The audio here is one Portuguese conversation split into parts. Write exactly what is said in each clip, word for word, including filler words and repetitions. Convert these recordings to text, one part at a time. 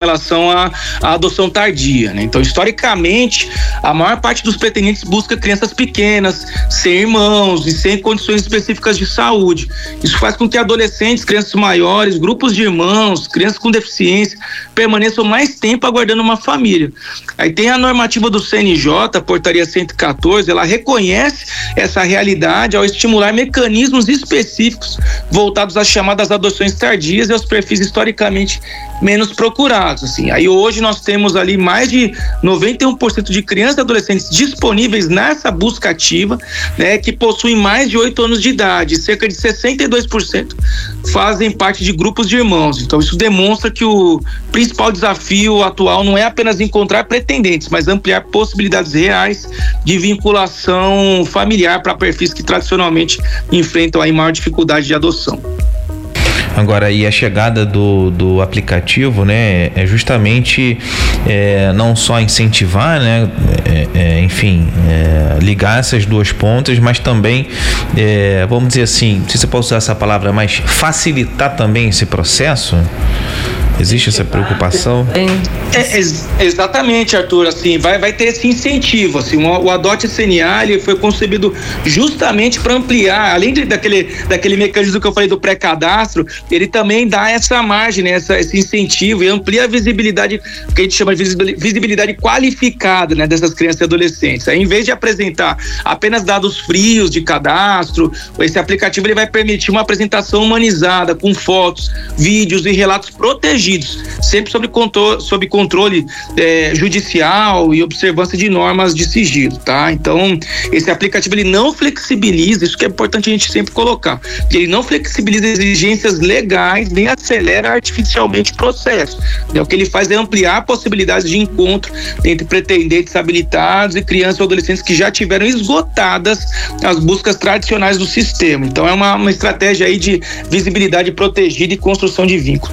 relação à, à adoção tardia, né? Então, historicamente, a maior parte dos pretendentes busca crianças pequenas, sem irmãos e sem condições específicas de saúde. Isso faz com que adolescentes, crianças maiores, grupos de irmãos, crianças com deficiência permaneçam mais tempo aguardando uma família. Aí tem a normativa do C N J, a portaria cento e quatorze, ela reconhece essa realidade ao estimular mecanismos específicos voltados às chamadas adoções tardias e aos perfis historicamente menos procurados, assim. Aí hoje nós temos ali mais de noventa e um por cento de crianças e adolescentes disponíveis nessa busca ativa, né, que possuem mais de oito anos de idade, cerca de sessenta e dois por cento fazem parte de grupos de irmãos. Então isso demonstra que o principal desafio atual não é apenas encontrar pretendentes, mas ampliar possibilidades reais de vinculação familiar para perfis que tradicionalmente enfrentam aí maior dificuldade de adoção. Agora, e a chegada do, do aplicativo, né, é justamente é, não só incentivar, né, é, é, enfim, é, ligar essas duas pontas, mas também, é, vamos dizer assim, se você pode usar essa palavra, mas facilitar também esse processo? Existe essa preocupação? É, ex- exatamente, Arthur, assim, vai, vai ter esse incentivo, assim, o, o Adote C N A, ele foi concebido justamente para ampliar, além de, daquele, daquele mecanismo que eu falei do pré-cadastro, ele também dá essa margem, né, essa, esse incentivo e amplia a visibilidade, que a gente chama de visibilidade qualificada, né, dessas crianças e adolescentes. Aí, em vez de apresentar apenas dados frios de cadastro, esse aplicativo ele vai permitir uma apresentação humanizada, com fotos, vídeos e relatos protegidos, sempre sob controle, sob controle é, judicial e observância de normas de sigilo, tá? Então, esse aplicativo ele não flexibiliza, isso que é importante a gente sempre colocar, ele não flexibiliza exigências legais, nem acelera artificialmente o processo. Né? O que ele faz é ampliar possibilidades de encontro entre pretendentes habilitados e crianças ou adolescentes que já tiveram esgotadas as buscas tradicionais do sistema. Então, é uma, uma estratégia aí de visibilidade protegida e construção de vínculo.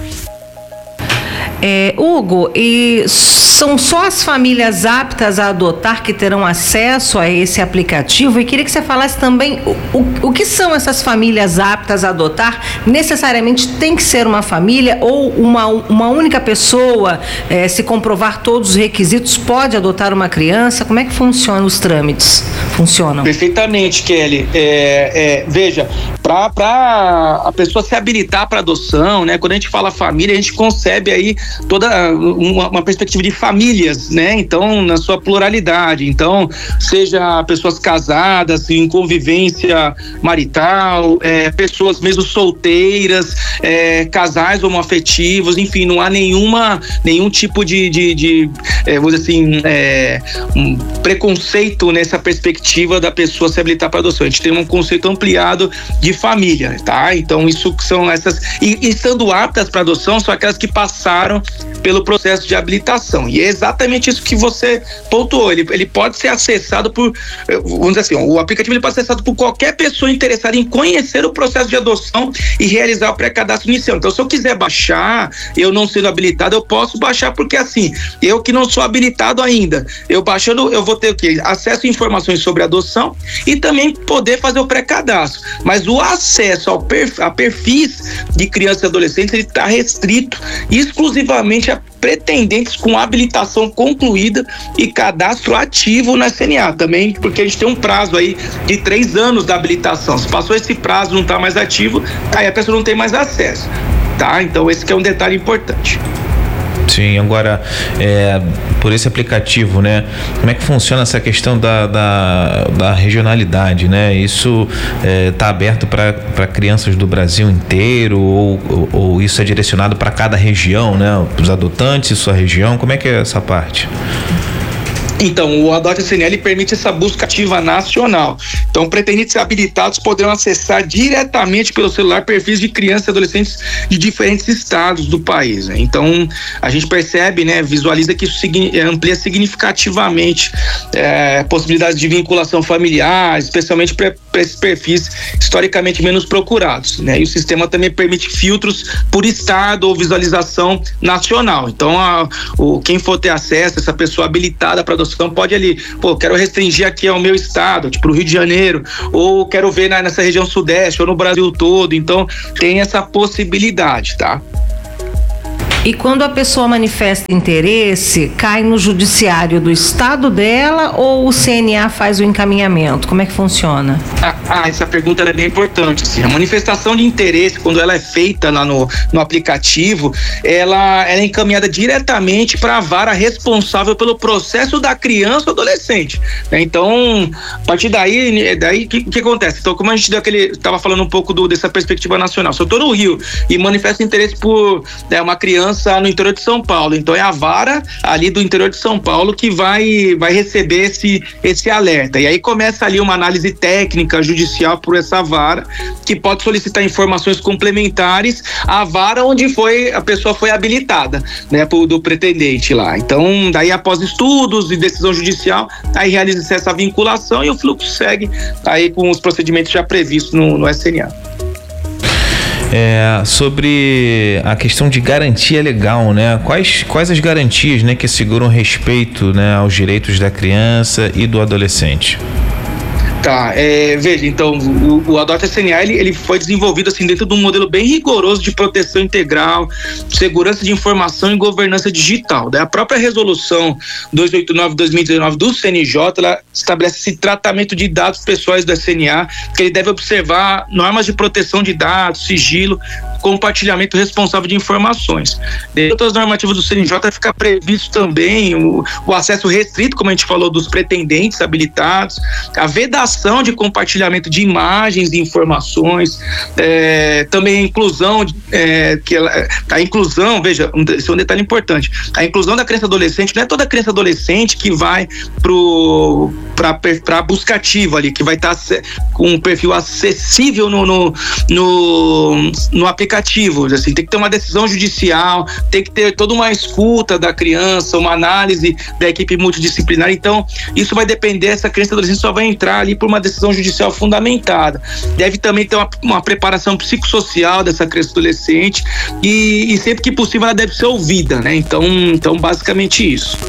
É, Hugo, e são só as famílias aptas a adotar que terão acesso a esse aplicativo? E queria que você falasse também o, o, o que são essas famílias aptas a adotar. Necessariamente tem que ser uma família ou uma, uma única pessoa, é, se comprovar todos os requisitos, pode adotar uma criança? Como é que funcionam os trâmites? Funcionam? Perfeitamente, Kelly. É, é, veja, para a pessoa se habilitar para adoção, né? Quando a gente fala família, a gente concebe aí toda uma, uma perspectiva de famílias, né? Então, na sua pluralidade. Então, seja pessoas casadas, em convivência marital, é, pessoas mesmo solteiras, é, casais homoafetivos, enfim, não há nenhuma, nenhum tipo de, de, de é, vamos dizer assim, é, um preconceito nessa perspectiva da pessoa se habilitar para adoção. A gente tem um conceito ampliado de família, tá? Então, isso são essas, e, e estando aptas para adoção, são aquelas que passaram pelo processo de habilitação. E é exatamente isso que você pontuou. Ele, ele pode ser acessado por, vamos dizer assim, o aplicativo ele pode ser acessado por qualquer pessoa interessada em conhecer o processo de adoção e realizar o pré-cadastro inicial. Então, se eu quiser baixar, eu não sendo habilitado, eu posso baixar, porque assim, eu que não sou habilitado ainda, eu baixando, eu vou ter o quê? Acesso a informações sobre adoção e também poder fazer o pré-cadastro. Mas o acesso ao perfil, a perfis de crianças e adolescentes, ele está restrito exclusivamente a pretendentes com habilitação concluída e cadastro ativo na C N A também, porque a gente tem um prazo aí de três anos da habilitação. Se passou esse prazo, não está mais ativo, aí a pessoa não tem mais acesso, tá? Então esse que é um detalhe importante. Sim, agora, é, por esse aplicativo, né, como é que funciona essa questão da, da, da regionalidade, né? Isso está é, aberto para crianças do Brasil inteiro ou, ou, ou isso é direcionado para cada região, né? Para os adotantes e sua região, como é que é essa parte? Então, o Adote C N A ele permite essa busca ativa nacional. Então, pretendentes habilitados poderão acessar diretamente pelo celular perfis de crianças e adolescentes de diferentes estados do país, né? Então, a gente percebe, né, visualiza que isso amplia significativamente é, possibilidades de vinculação familiar, especialmente para esses perfis historicamente menos procurados, né? E o sistema também permite filtros por estado ou visualização nacional. Então, a, o, quem for ter acesso, essa pessoa habilitada para adoção pode ali, pô, quero restringir aqui ao meu estado, tipo o Rio de Janeiro, ou quero ver na, nessa região sudeste, ou no Brasil todo. Então, tem essa possibilidade, tá? E quando a pessoa manifesta interesse, cai no judiciário do estado dela ou o C N A faz o encaminhamento? Como é que funciona? Ah, ah essa pergunta é bem importante. Assim. A manifestação de interesse, quando ela é feita lá no, no aplicativo, ela, ela é encaminhada diretamente para a vara responsável pelo processo da criança ou adolescente. Né? Então, a partir daí, daí o que, que acontece? Então, como a gente deu aquele, estava falando um pouco do, dessa perspectiva nacional, se eu estou no Rio e manifesto interesse por né, uma criança no interior de São Paulo, então é a vara ali do interior de São Paulo que vai, vai receber esse, esse alerta. E aí começa ali uma análise técnica, judicial por essa vara, que pode solicitar informações complementares à vara onde foi, a pessoa foi habilitada, né, por, do pretendente lá. Então, daí após estudos e decisão judicial, aí realiza essa vinculação e o fluxo segue aí com os procedimentos já previstos no, no S N A. É, sobre a questão de garantia legal, né? Quais, quais as garantias, né, que asseguram respeito, né, aos direitos da criança e do adolescente? Tá, é, veja, então, o, o Adota S N A, ele, ele foi desenvolvido assim dentro de um modelo bem rigoroso de proteção integral, segurança de informação e governança digital. Daí a própria resolução duzentos e oitenta e nove de dois mil e dezenove do C N J, ela estabelece esse tratamento de dados pessoais do S N A, que ele deve observar normas de proteção de dados, sigilo, compartilhamento responsável de informações. Dentro das normativas do C N J fica previsto também o, o acesso restrito, como a gente falou, dos pretendentes habilitados, a vedação de compartilhamento de imagens e informações, é, também a inclusão, é, que ela, a inclusão, veja, um, esse é um detalhe importante, a inclusão da criança adolescente, não é toda criança adolescente que vai para a busca ativa ali, que vai estar tá com um perfil acessível no, no, no, no aplicativo, assim, tem que ter uma decisão judicial, tem que ter toda uma escuta da criança, uma análise da equipe multidisciplinar, então isso vai depender, essa criança adolescente só vai entrar ali por uma decisão judicial fundamentada. Deve também ter uma, uma preparação psicossocial dessa criança adolescente e, e sempre que possível ela deve ser ouvida, né? Então, então basicamente isso.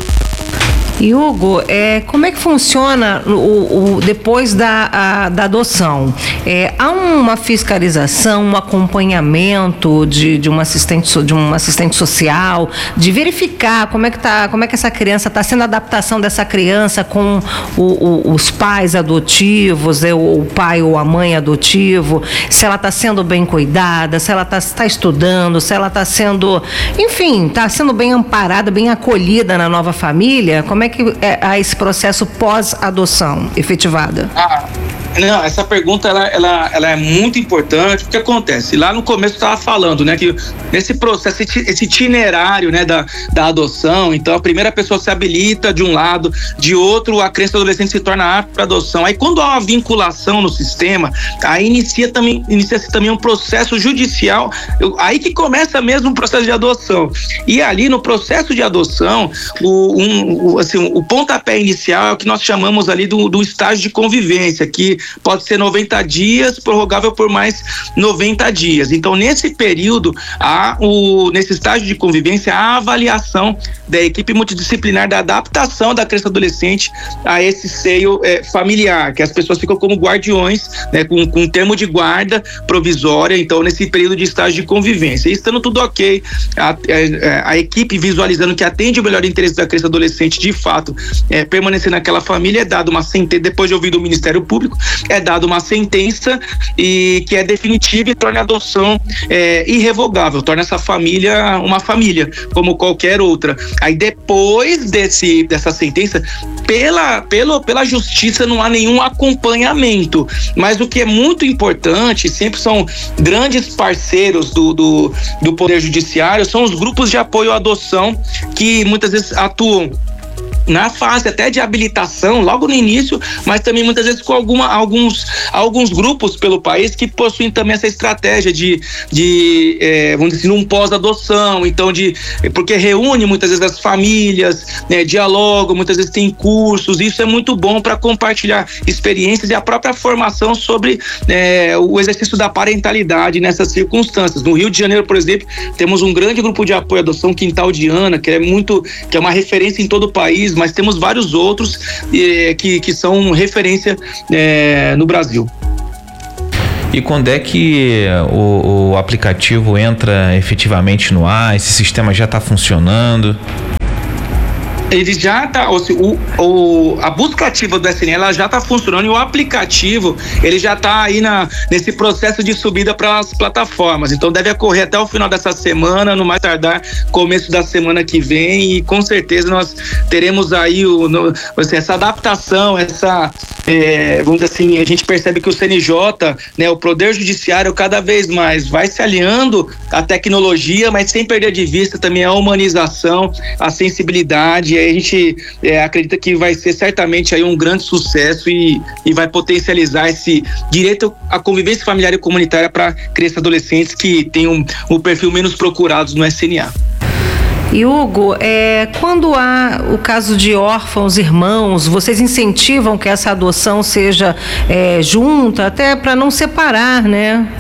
E Hugo, é, como é que funciona o, o, depois da, a, da adoção? É, há uma fiscalização, um acompanhamento de, de, uma assistente, de um assistente social, de verificar como é que, tá, como é que essa criança está sendo a adaptação dessa criança com o, o, os pais adotivos, é, o, o pai ou a mãe adotivo, se ela está sendo bem cuidada, se ela está tá estudando, se ela está sendo, enfim, está sendo bem amparada, bem acolhida na nova família. Como é que é, há esse processo pós-adoção efetivada? Ah, não, essa pergunta ela, ela, ela é muito importante. O que acontece? Lá no começo eu estava falando, né, que nesse processo, esse itinerário, né, da, da adoção, então a primeira pessoa se habilita de um lado, de outro a criança e adolescente se torna apta para adoção. Aí quando há uma vinculação no sistema, aí inicia também, inicia-se também um processo judicial, eu, aí que começa mesmo o processo de adoção. E ali no processo de adoção, o, um, o, assim, o pontapé inicial é o que nós chamamos ali do, do estágio de convivência, que pode ser noventa dias, prorrogável por mais noventa dias. Então, nesse período, há o, nesse estágio de convivência, há a avaliação da equipe multidisciplinar da adaptação da criança adolescente a esse seio é, familiar, que as pessoas ficam como guardiões, né, com, com um termo de guarda provisória, então, nesse período de estágio de convivência. E estando tudo ok, a, a, a equipe visualizando que atende o melhor interesse da criança adolescente, de fato, é, permanecer naquela família, é dado uma sentença, depois de ouvir do Ministério Público, é dada uma sentença e que é definitiva e torna a adoção é, irrevogável, torna essa família uma família, como qualquer outra. Aí depois desse, dessa sentença, pela, pelo, pela justiça não há nenhum acompanhamento, mas o que é muito importante, sempre são grandes parceiros do, do, do Poder Judiciário, são os grupos de apoio à adoção, que muitas vezes atuam na fase até de habilitação, logo no início, mas também muitas vezes com alguma, alguns, alguns grupos pelo país que possuem também essa estratégia de, de é, vamos dizer assim, um pós-adoção, então de, porque reúne muitas vezes as famílias, né, dialogam, muitas vezes tem cursos, isso é muito bom para compartilhar experiências e a própria formação sobre é, o exercício da parentalidade nessas circunstâncias. No Rio de Janeiro, por exemplo, temos um grande grupo de apoio à adoção, Quintal de Ana, que é muito, que é uma referência em todo o país, mas temos vários outros eh, que, que são referência eh, no Brasil. E quando é que o, o aplicativo entra efetivamente no ar? Esse sistema já está funcionando? Ele já está, o, o, a busca ativa do S N E ela já está funcionando e o aplicativo ele já está aí na, nesse processo de subida para as plataformas. Então deve ocorrer até o final dessa semana, no mais tardar começo da semana que vem, e com certeza nós teremos aí o, no, assim, essa adaptação, essa é, vamos dizer assim, a gente percebe que o C N J, né, o Poder Judiciário cada vez mais vai se alinhando à tecnologia, mas sem perder de vista também a humanização, a sensibilidade. E aí a gente é, acredita que vai ser certamente aí um grande sucesso e, e vai potencializar esse direito à convivência familiar e comunitária para crianças e adolescentes que têm um, um perfil menos procurados no S N A. E Hugo, é, quando há o caso de órfãos, irmãos, vocês incentivam que essa adoção seja é, junta, até para não separar, né?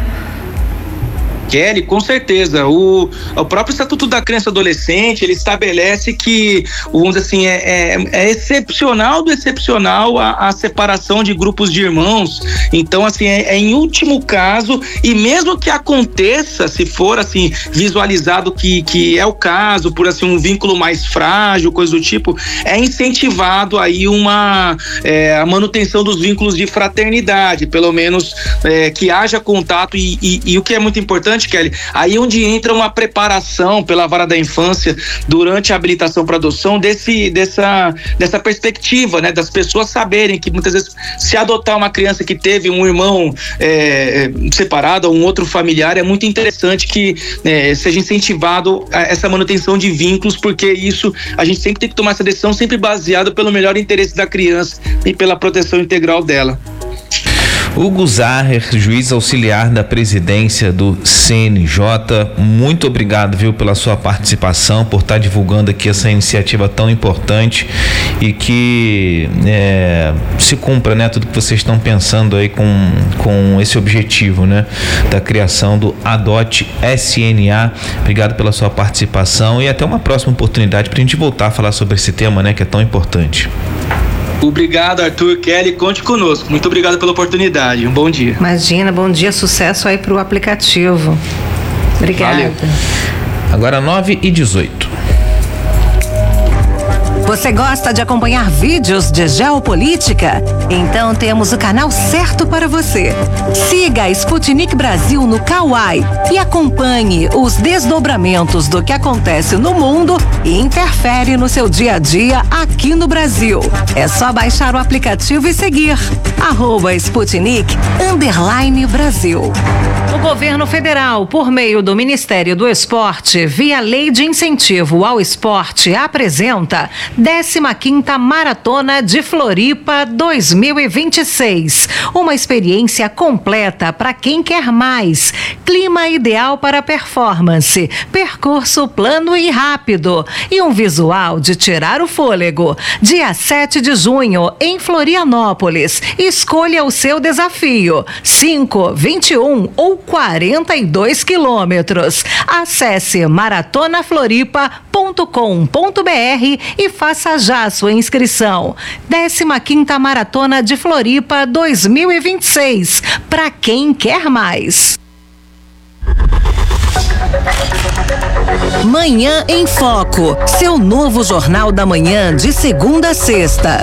Kelly, com certeza. O, o próprio Estatuto da Criança e Adolescente, ele estabelece que, vamos dizer assim, é, é, é excepcional do excepcional a, a separação de grupos de irmãos. Então, assim, é, é em último caso, e mesmo que aconteça, se for, assim, visualizado que, que é o caso, por, assim, um vínculo mais frágil, coisa do tipo, é incentivado aí uma, é, a manutenção dos vínculos de fraternidade, pelo menos é, que haja contato e, e, e o que é muito importante, Kelly, aí onde entra uma preparação pela vara da infância durante a habilitação para adoção desse, dessa, dessa perspectiva, né, das pessoas saberem que muitas vezes se adotar uma criança que teve um irmão é, separado ou um outro familiar, é muito interessante que é, seja incentivado a essa manutenção de vínculos, porque isso a gente sempre tem que tomar essa decisão sempre baseada pelo melhor interesse da criança e pela proteção integral dela. Hugo Zaher, juiz auxiliar da presidência do C N J, muito obrigado, viu, pela sua participação, por estar divulgando aqui essa iniciativa tão importante e que é, se cumpra, né, tudo que vocês estão pensando aí com, com esse objetivo, né, da criação do Adote S N A. Obrigado pela sua participação e até uma próxima oportunidade para a gente voltar a falar sobre esse tema, né, que é tão importante. Obrigado, Arthur, Kelly, conte conosco. Muito obrigado pela oportunidade. Um bom dia. Imagina, bom dia, sucesso aí pro aplicativo. Obrigada. Valeu. Agora nove e dezoito. Você gosta de acompanhar vídeos de geopolítica? Então temos o canal certo para você. Siga a Sputnik Brasil no Kawai e acompanhe os desdobramentos do que acontece no mundo e interfere no seu dia a dia aqui no Brasil. É só baixar o aplicativo e seguir. Arroba Sputnik underline Brasil. O governo federal, por meio do Ministério do Esporte, via Lei de Incentivo ao Esporte, apresenta décima quinta Maratona de Floripa dois mil e vinte e seis. Uma experiência completa para quem quer mais. Clima ideal para performance, percurso plano e rápido e um visual de tirar o fôlego. Dia sete de junho, em Florianópolis. Escolha o seu desafio. cinco, vinte e um ou quarenta e dois quilômetros. Acesse maratona floripa ponto com ponto br e faça já a sua inscrição. décima quinta Maratona de Floripa dois mil e vinte e seis. Para quem quer mais. Manhã em Foco. Seu novo Jornal da Manhã de segunda a sexta.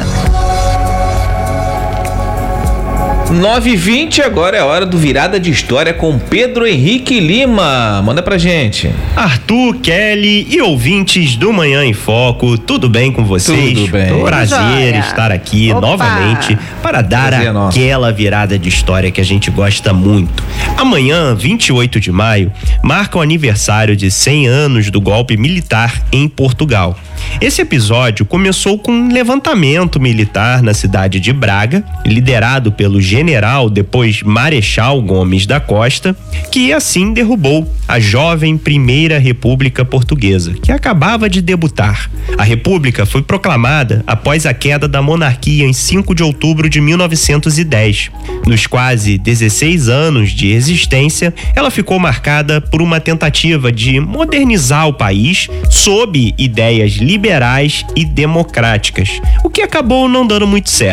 nove e vinte, agora é hora do Virada de História com Pedro Henrique Lima. Manda pra gente. Arthur, Kelly e ouvintes do Manhã em Foco, tudo bem com vocês? Tudo bem. Prazer Joia. estar aqui Opa. novamente para dar Prazer aquela virada de história que a gente gosta muito. Amanhã, vinte e oito de maio, marca o aniversário de cem anos do golpe militar em Portugal. Esse episódio começou com um levantamento militar na cidade de Braga, liderado pelo general, depois Marechal Gomes da Costa, que assim derrubou a jovem Primeira República Portuguesa, que acabava de debutar. A República foi proclamada após a queda da monarquia em cinco de outubro de mil novecentos e dez. Nos quase dezesseis anos de existência, ela ficou marcada por uma tentativa de modernizar o país sob ideias liberais e democráticas, o que acabou não dando muito certo.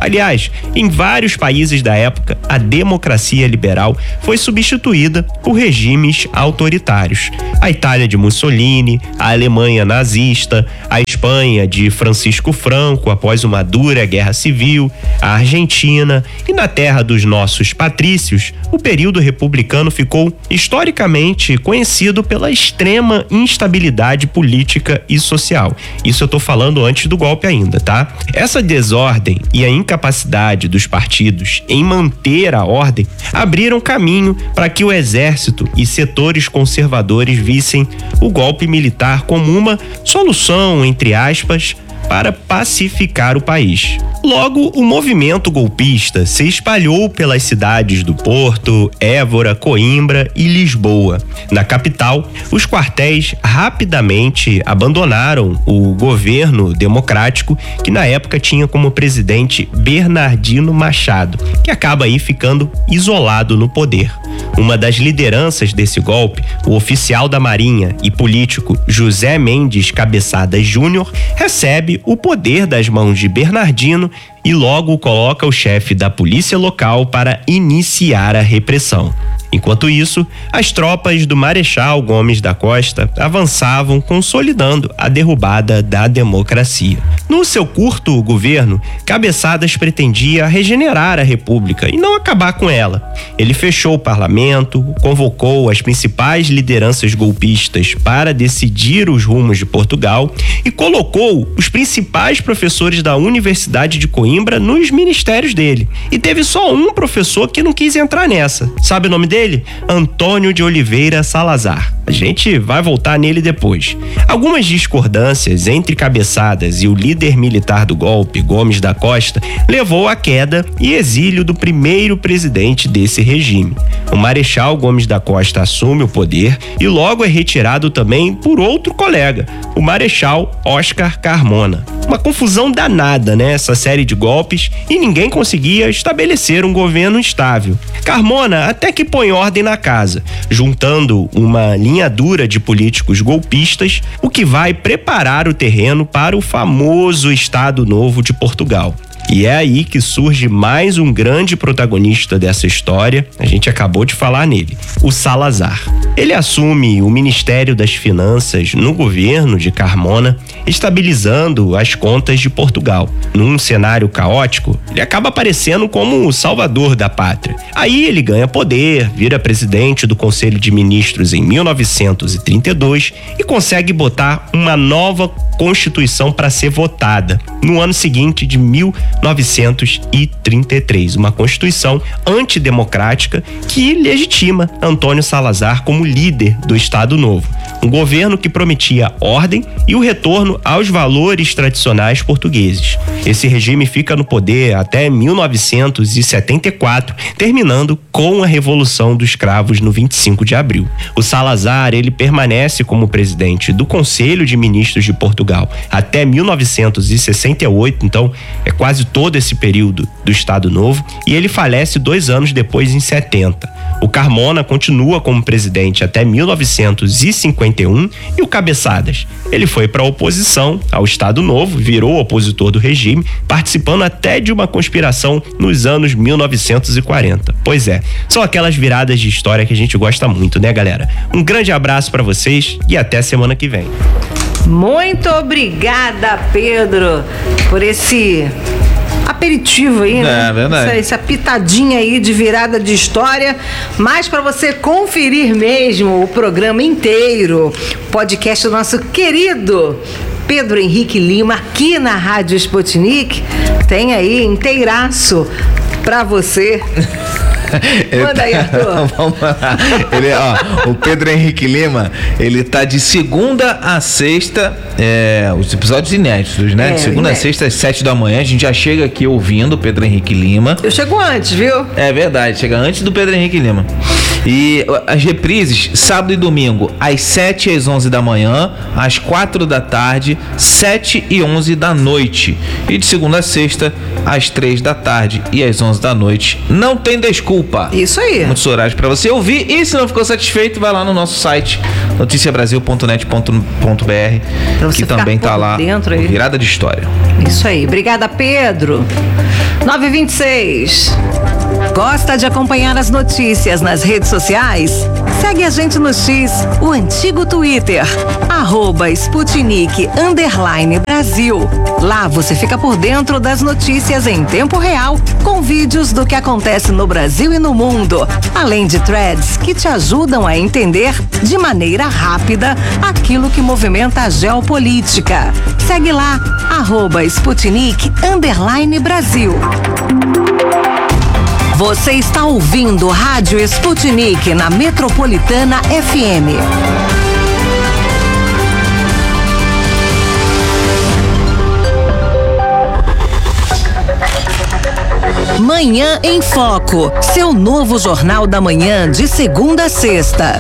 Aliás, em vários países da época, a democracia liberal foi substituída por regimes autoritários. A Itália de Mussolini, a Alemanha nazista, a Espanha de Francisco Franco após uma dura guerra civil, a Argentina e na terra dos nossos patrícios, o período republicano ficou historicamente conhecido pela extrema instabilidade política e social. Isso eu tô falando antes do golpe ainda, tá? Essa desordem e a incapacidade dos partidos em manter a ordem abriram caminho para que o exército e setores conservadores vissem o golpe militar como uma solução, entre aspas, para pacificar o país. Logo, o movimento golpista se espalhou pelas cidades do Porto, Évora, Coimbra e Lisboa. Na capital, os quartéis rapidamente abandonaram o governo democrático, que na época tinha como presidente Bernardino Machado, que acaba aí ficando isolado no poder. Uma das lideranças desse golpe, o oficial da Marinha e político José Mendes Cabeçada Júnior, recebe o poder das mãos de Bernardino e logo coloca o chefe da polícia local para iniciar a repressão. Enquanto isso, as tropas do Marechal Gomes da Costa avançavam, consolidando a derrubada da democracia. No seu curto governo, Cabeçadas pretendia regenerar a República e não acabar com ela. Ele fechou o parlamento, convocou as principais lideranças golpistas para decidir os rumos de Portugal e colocou os principais professores da Universidade de Coimbra nos ministérios dele. E teve só um professor que não quis entrar nessa. Sabe o nome dele? Antônio de Oliveira Salazar. A gente vai voltar nele depois. Algumas discordâncias entre Cabeçadas e o líder militar do golpe, Gomes da Costa, levou à queda e exílio do primeiro presidente desse regime. O Marechal Gomes da Costa assume o poder e logo é retirado também por outro colega, o Marechal Oscar Carmona. Uma confusão danada, né? Essa série de golpes, e ninguém conseguia estabelecer um governo estável. Carmona até que põe ordem na casa, juntando uma linha dura de políticos golpistas, o que vai preparar o terreno para o famoso Estado Novo de Portugal. E é aí que surge mais um grande protagonista dessa história, a gente acabou de falar nele, o Salazar. Ele assume o Ministério das Finanças no governo de Carmona, estabilizando as contas de Portugal. Num cenário caótico, ele acaba aparecendo como o salvador da pátria. Aí ele ganha poder, vira presidente do Conselho de Ministros em mil novecentos e trinta e dois e consegue botar uma nova Constituição para ser votada no ano seguinte de mil novecentos e trinta e três, uma Constituição antidemocrática que legitima Antônio Salazar como líder do Estado Novo, um governo que prometia ordem e o retorno aos valores tradicionais portugueses. Esse regime fica no poder até mil novecentos e setenta e quatro, terminando com a Revolução dos Cravos no vinte e cinco de abril. O Salazar, ele permanece como presidente do Conselho de Ministros de Portugal até mil novecentos e sessenta e oito, então é quase todo esse período do Estado Novo, e ele falece dois anos depois, em setenta. O Carmona continua como presidente até mil novecentos e cinquenta e um e o Cabeçadas, ele foi para a oposição ao Estado Novo, virou opositor do regime, participando até de uma conspiração nos anos mil novecentos e quarenta. Pois é, são aquelas viradas de história que a gente gosta muito, né, galera? Um grande abraço para vocês e até semana que vem. Muito obrigada, Pedro, por esse aperitivo aí, né? É verdade. Essa, essa pitadinha aí de virada de história, mas para você conferir mesmo o programa inteiro, podcast do nosso querido Pedro Henrique Lima, aqui na Rádio Sputnik, tem aí inteiraço para você. Manda aí, Arthur. Vamos lá. Ele, ó, o Pedro Henrique Lima, ele tá de segunda a sexta, é, os episódios inéditos, né? É, de segunda inédito. a sexta às sete da manhã, a gente já chega aqui ouvindo o Pedro Henrique Lima. Eu chego antes, viu? É verdade, chega antes do Pedro Henrique Lima. E as reprises, sábado e domingo, às sete e às onze da manhã, às quatro da tarde, sete e onze da noite. E de segunda a sexta, às três da tarde e às onze da noite. Não tem desculpa. ocupar. Isso aí. Muitos horários para você ouvir. E se não ficou satisfeito, vai lá no nosso site noticia brasil ponto net ponto b r, que também tá lá. Dentro aí. Virada de história. Isso aí. Obrigada, Pedro. nove e vinte e seis. Gosta de acompanhar as notícias nas redes sociais? Segue a gente no X, o antigo Twitter, arroba Sputnik underline Brasil. Lá você fica por dentro das notícias em tempo real, com vídeos do que acontece no Brasil e no mundo, além de threads que te ajudam a entender de maneira rápida aquilo que movimenta a geopolítica. Segue lá, arroba Sputnik underline Brasil. Você está ouvindo Rádio Sputnik na Metropolitana F M. Manhã em Foco, seu novo jornal da manhã de segunda a sexta.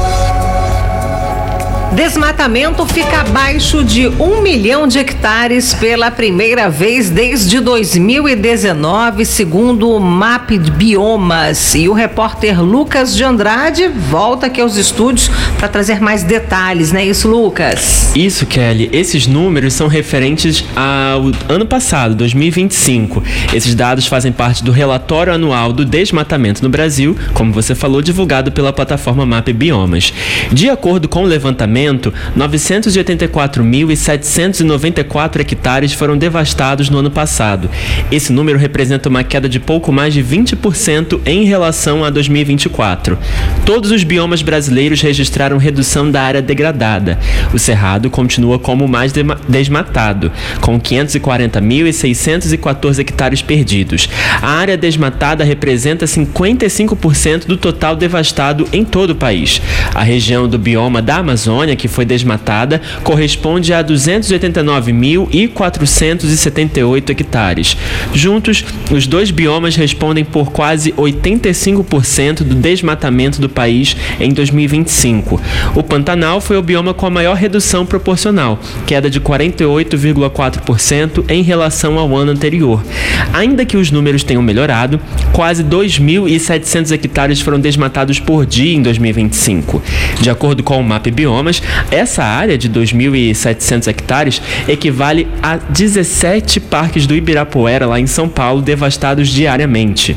Desmatamento fica abaixo de um milhão de hectares pela primeira vez desde dois mil e dezenove, segundo o Map Biomas. E o repórter Lucas de Andrade volta aqui aos estúdios para trazer mais detalhes, não é isso, Lucas? Isso, Kelly. Esses números são referentes ao ano passado, dois mil e vinte e cinco. Esses dados fazem parte do relatório anual do desmatamento no Brasil, como você falou, divulgado pela plataforma Map Biomas. De acordo com o levantamento, novecentos e oitenta e quatro mil setecentos e noventa e quatro hectares foram devastados no ano passado. Esse número representa uma queda de pouco mais de vinte por cento em relação a dois mil e vinte e quatro. Todos os biomas brasileiros registraram redução da área degradada. O Cerrado continua como o mais desmatado, com quinhentos e quarenta mil seiscentos e quatorze hectares perdidos. A área desmatada representa cinquenta e cinco por cento do total devastado em todo o país. A região do bioma da Amazônia, que foi desmatada, corresponde a duzentos e oitenta e nove mil quatrocentos e setenta e oito hectares. Juntos, os dois biomas respondem por quase oitenta e cinco por cento do desmatamento do país em dois mil e vinte e cinco. O Pantanal foi o bioma com a maior redução proporcional, queda de quarenta e oito vírgula quatro por cento em relação ao ano anterior. Ainda que os números tenham melhorado, quase dois mil e setecentos hectares foram desmatados por dia em dois mil e vinte e cinco. De acordo com o Map Biomas, essa área de dois mil e setecentos hectares equivale a dezessete parques do Ibirapuera, lá em São Paulo, devastados diariamente.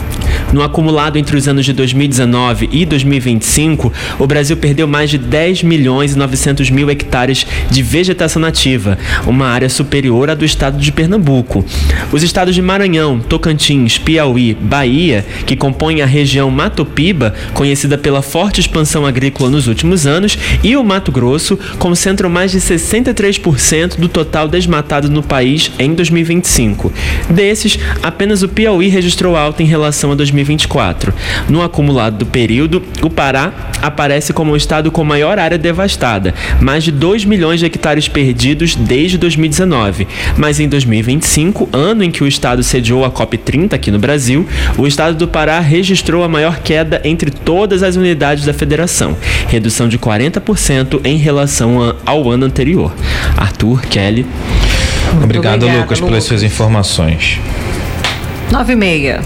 No acumulado entre os anos de dois mil e dezenove e dois mil e vinte e cinco, o Brasil perdeu mais de dez milhões e novecentos mil hectares de vegetação nativa, uma área superior à do estado de Pernambuco. Os estados de Maranhão, Tocantins, Piauí, Bahia, que compõem a região Mato Piba, conhecida pela forte expansão agrícola nos últimos anos, e o Mato Grosso, concentram mais de sessenta e três por cento do total desmatado no país em dois mil e vinte e cinco. Desses, apenas o Piauí registrou alta em relação a dois mil e vinte e quatro. No acumulado do período, o Pará aparece como o estado com maior área devastada, mais de dois milhões de hectares perdidos desde dois mil e dezenove. Mas em dois mil e vinte e cinco, ano em que o estado sediou a COP trinta aqui no Brasil, o estado do Pará registrou a maior queda entre todas as unidades da federação, redução de quarenta por cento em relação ao ano anterior. Arthur, Kelly. Obrigado, obrigada, Lucas, pelas Lucas. suas informações. nove e meia.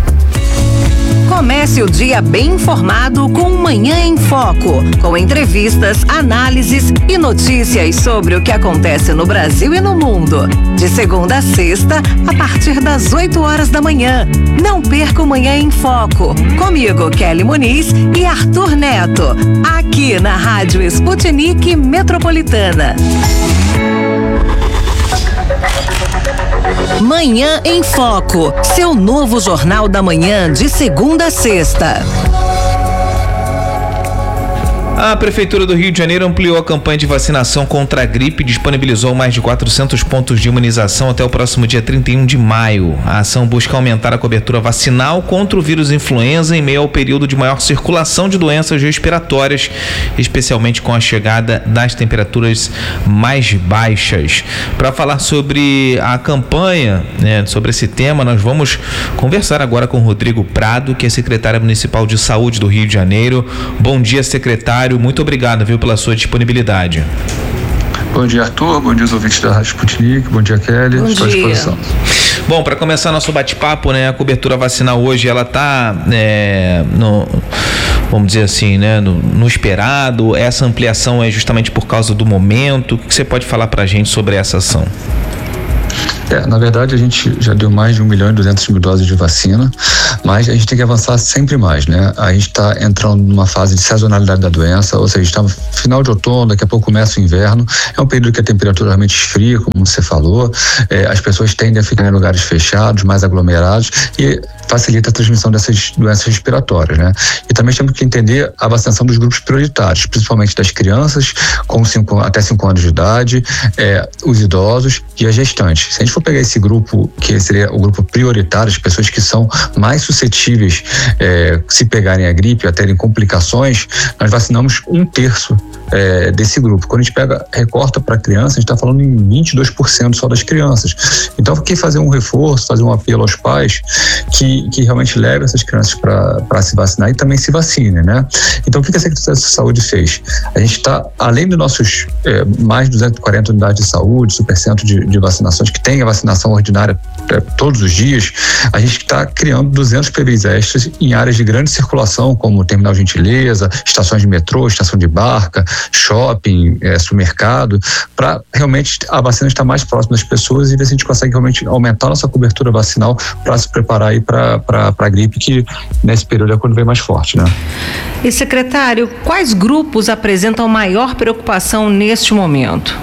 Comece o dia bem informado com Manhã em Foco, com entrevistas, análises e notícias sobre o que acontece no Brasil e no mundo. De segunda a sexta, a partir das oito horas da manhã. Não perca o Manhã em Foco. Comigo, Kelly Muniz e Arthur Neto, aqui na Rádio Sputnik Metropolitana. Manhã em Foco, seu novo jornal da manhã de segunda a sexta. A Prefeitura do Rio de Janeiro ampliou a campanha de vacinação contra a gripe e disponibilizou mais de quatrocentos pontos de imunização até o próximo dia trinta e um de maio. A ação busca aumentar a cobertura vacinal contra o vírus influenza em meio ao período de maior circulação de doenças respiratórias, especialmente com a chegada das temperaturas mais baixas. Para falar sobre a campanha, né, sobre esse tema, nós vamos conversar agora com o Rodrigo Prado, que é secretário municipal de saúde do Rio de Janeiro. Bom dia, secretário. Muito obrigado, viu, pela sua disponibilidade. Bom dia, Arthur. Bom dia aos ouvintes da Rádio Sputnik. Bom dia, Kelly. Bom Estou à dia. disposição. Bom, para começar nosso bate-papo, né, a cobertura vacinal hoje, ela tá, é, no, vamos dizer assim, né, no, no esperado. Essa ampliação é justamente por causa do momento. O que você pode falar para a gente sobre essa ação? É, na verdade, a gente já deu mais de um milhão e duzentas mil doses de vacina, mas a gente tem que avançar sempre mais, né? A gente está entrando numa fase de sazonalidade da doença, ou seja, está no final de outono, daqui a pouco começa o inverno, é um período que a temperatura realmente esfria, como você falou, é, as pessoas tendem a ficar em lugares fechados, mais aglomerados, e facilita a transmissão dessas doenças respiratórias, né? E também temos que entender a vacinação dos grupos prioritários, principalmente das crianças com cinco, até cinco anos de idade, é, os idosos e as gestantes. Se a gente for pegar esse grupo, que seria o grupo prioritário, as pessoas que são mais suscetíveis é, se pegarem a gripe, a terem complicações, nós vacinamos um terço é, desse grupo. Quando a gente pega, recorta para criança, a gente está falando em vinte e dois por cento só das crianças. Então, quem fazer um reforço, fazer um apelo aos pais que, que realmente leve essas crianças para se vacinar e também se vacine, né? Então, o que a Secretaria de Saúde fez? A gente está, além dos nossos é, mais de duzentas e quarenta unidades de saúde, supercentro de, de vacinações que tem a vacinação ordinária é, todos os dias, a gente está criando duzentos P Bs extras em áreas de grande circulação, como Terminal Gentileza, estações de metrô, estação de barca, shopping, é, supermercado, para realmente a vacina estar mais próxima das pessoas e ver se a gente consegue realmente aumentar a nossa cobertura vacinal para se preparar aí para a gripe, que nesse período é quando vem mais forte, né? E, secretário, quais grupos apresentam maior preocupação neste momento?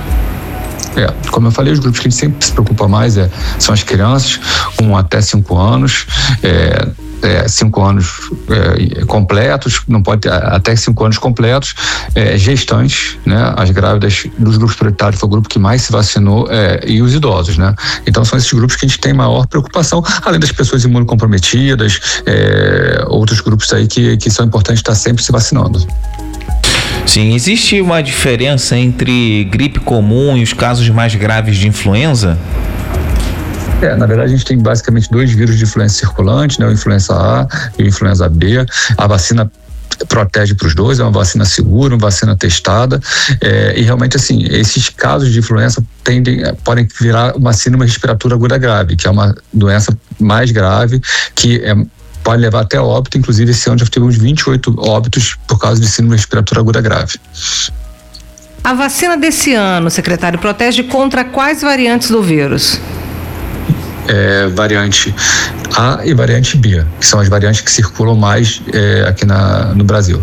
É, como eu falei, os grupos que a gente sempre se preocupa mais é, são as crianças com até cinco anos, é, é, cinco anos é, completos, não pode ter até cinco anos completos, é, gestantes, né? As grávidas dos grupos prioritários foi o grupo que mais se vacinou, é, e os idosos, né? Então são esses grupos que a gente tem maior preocupação, além das pessoas imunocomprometidas, é, outros grupos aí que, que são importantes estar sempre se vacinando. Sim, existe uma diferença entre gripe comum e os casos mais graves de influenza? É, na verdade a gente tem basicamente dois vírus de influenza circulante, né? O influenza A e o influenza B. A vacina protege para os dois, é uma vacina segura, uma vacina testada, é, e realmente assim, esses casos de influenza tendem, podem virar uma síndrome respiratória aguda grave, que é uma doença mais grave, que é pode levar até óbito. Inclusive esse ano já tivemos vinte e oito óbitos por causa de síndrome respiratória aguda grave. A vacina desse ano, secretário, protege contra quais variantes do vírus? É, variante A e variante B, que são as variantes que circulam mais é, aqui na, no Brasil.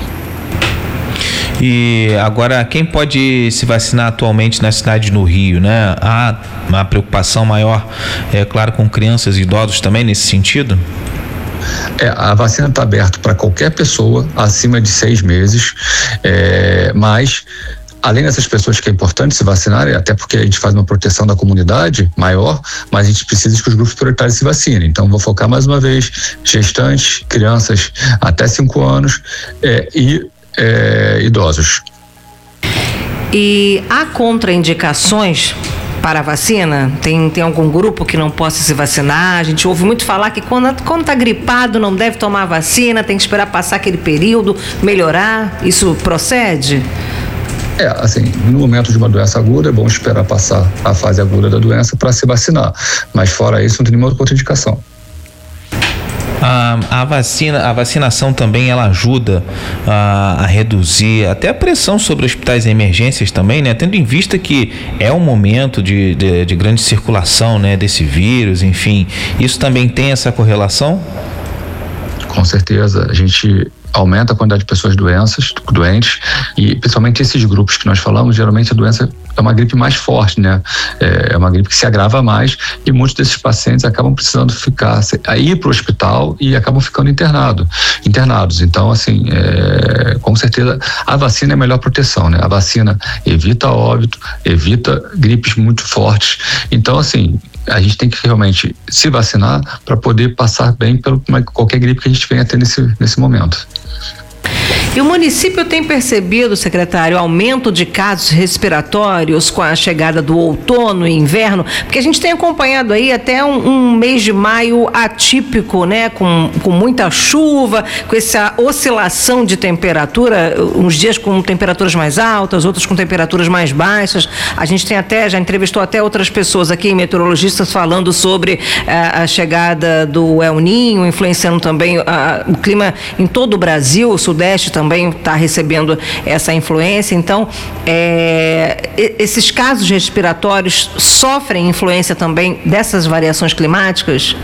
E agora, quem pode se vacinar atualmente na cidade do Rio, né? Há uma preocupação maior, é claro, com crianças e idosos também nesse sentido? É, a vacina está aberta para qualquer pessoa acima de seis meses, é, mas além dessas pessoas que é importante se vacinarem, até porque a gente faz uma proteção da comunidade maior, mas a gente precisa que os grupos prioritários se vacinem. Então vou focar mais uma vez, gestantes, crianças até cinco anos é, e é, idosos. E há contraindicações para a vacina? Tem, tem algum grupo que não possa se vacinar? A gente ouve muito falar que quando quando está gripado não deve tomar vacina, tem que esperar passar aquele período, melhorar. Isso procede? É, assim, no momento de uma doença aguda é bom esperar passar a fase aguda da doença para se vacinar, mas fora isso não tem nenhuma contraindicação. A, a vacina, a vacinação também ela ajuda a, a reduzir até a pressão sobre hospitais e emergências também, né? Tendo em vista que é um momento de, de, de grande circulação, né, desse vírus, enfim, isso também tem essa correlação? Com certeza, a gente aumenta a quantidade de pessoas doenças, doentes, e principalmente esses grupos que nós falamos, geralmente a doença é uma gripe mais forte, né? É uma gripe que se agrava mais e muitos desses pacientes acabam precisando ficar, ir para o hospital e acabam ficando internado, internados. Então, assim, é, com certeza a vacina é a melhor proteção, né? A vacina evita óbito, evita gripes muito fortes. Então, assim, a gente tem que realmente se vacinar para poder passar bem por qualquer gripe que a gente venha ter nesse, nesse momento. E o município tem percebido, secretário, aumento de casos respiratórios com a chegada do outono e inverno? Porque a gente tem acompanhado aí até um, um mês de maio atípico, né? Com, com muita chuva, com essa oscilação de temperatura, uns dias com temperaturas mais altas, outros com temperaturas mais baixas. A gente tem até, já entrevistou até outras pessoas aqui, meteorologistas, falando sobre a, a chegada do El Niño, influenciando também a, o clima em todo o Brasil. O Sudeste também está recebendo essa influência. Então, é, esses casos respiratórios sofrem influência também dessas variações climáticas?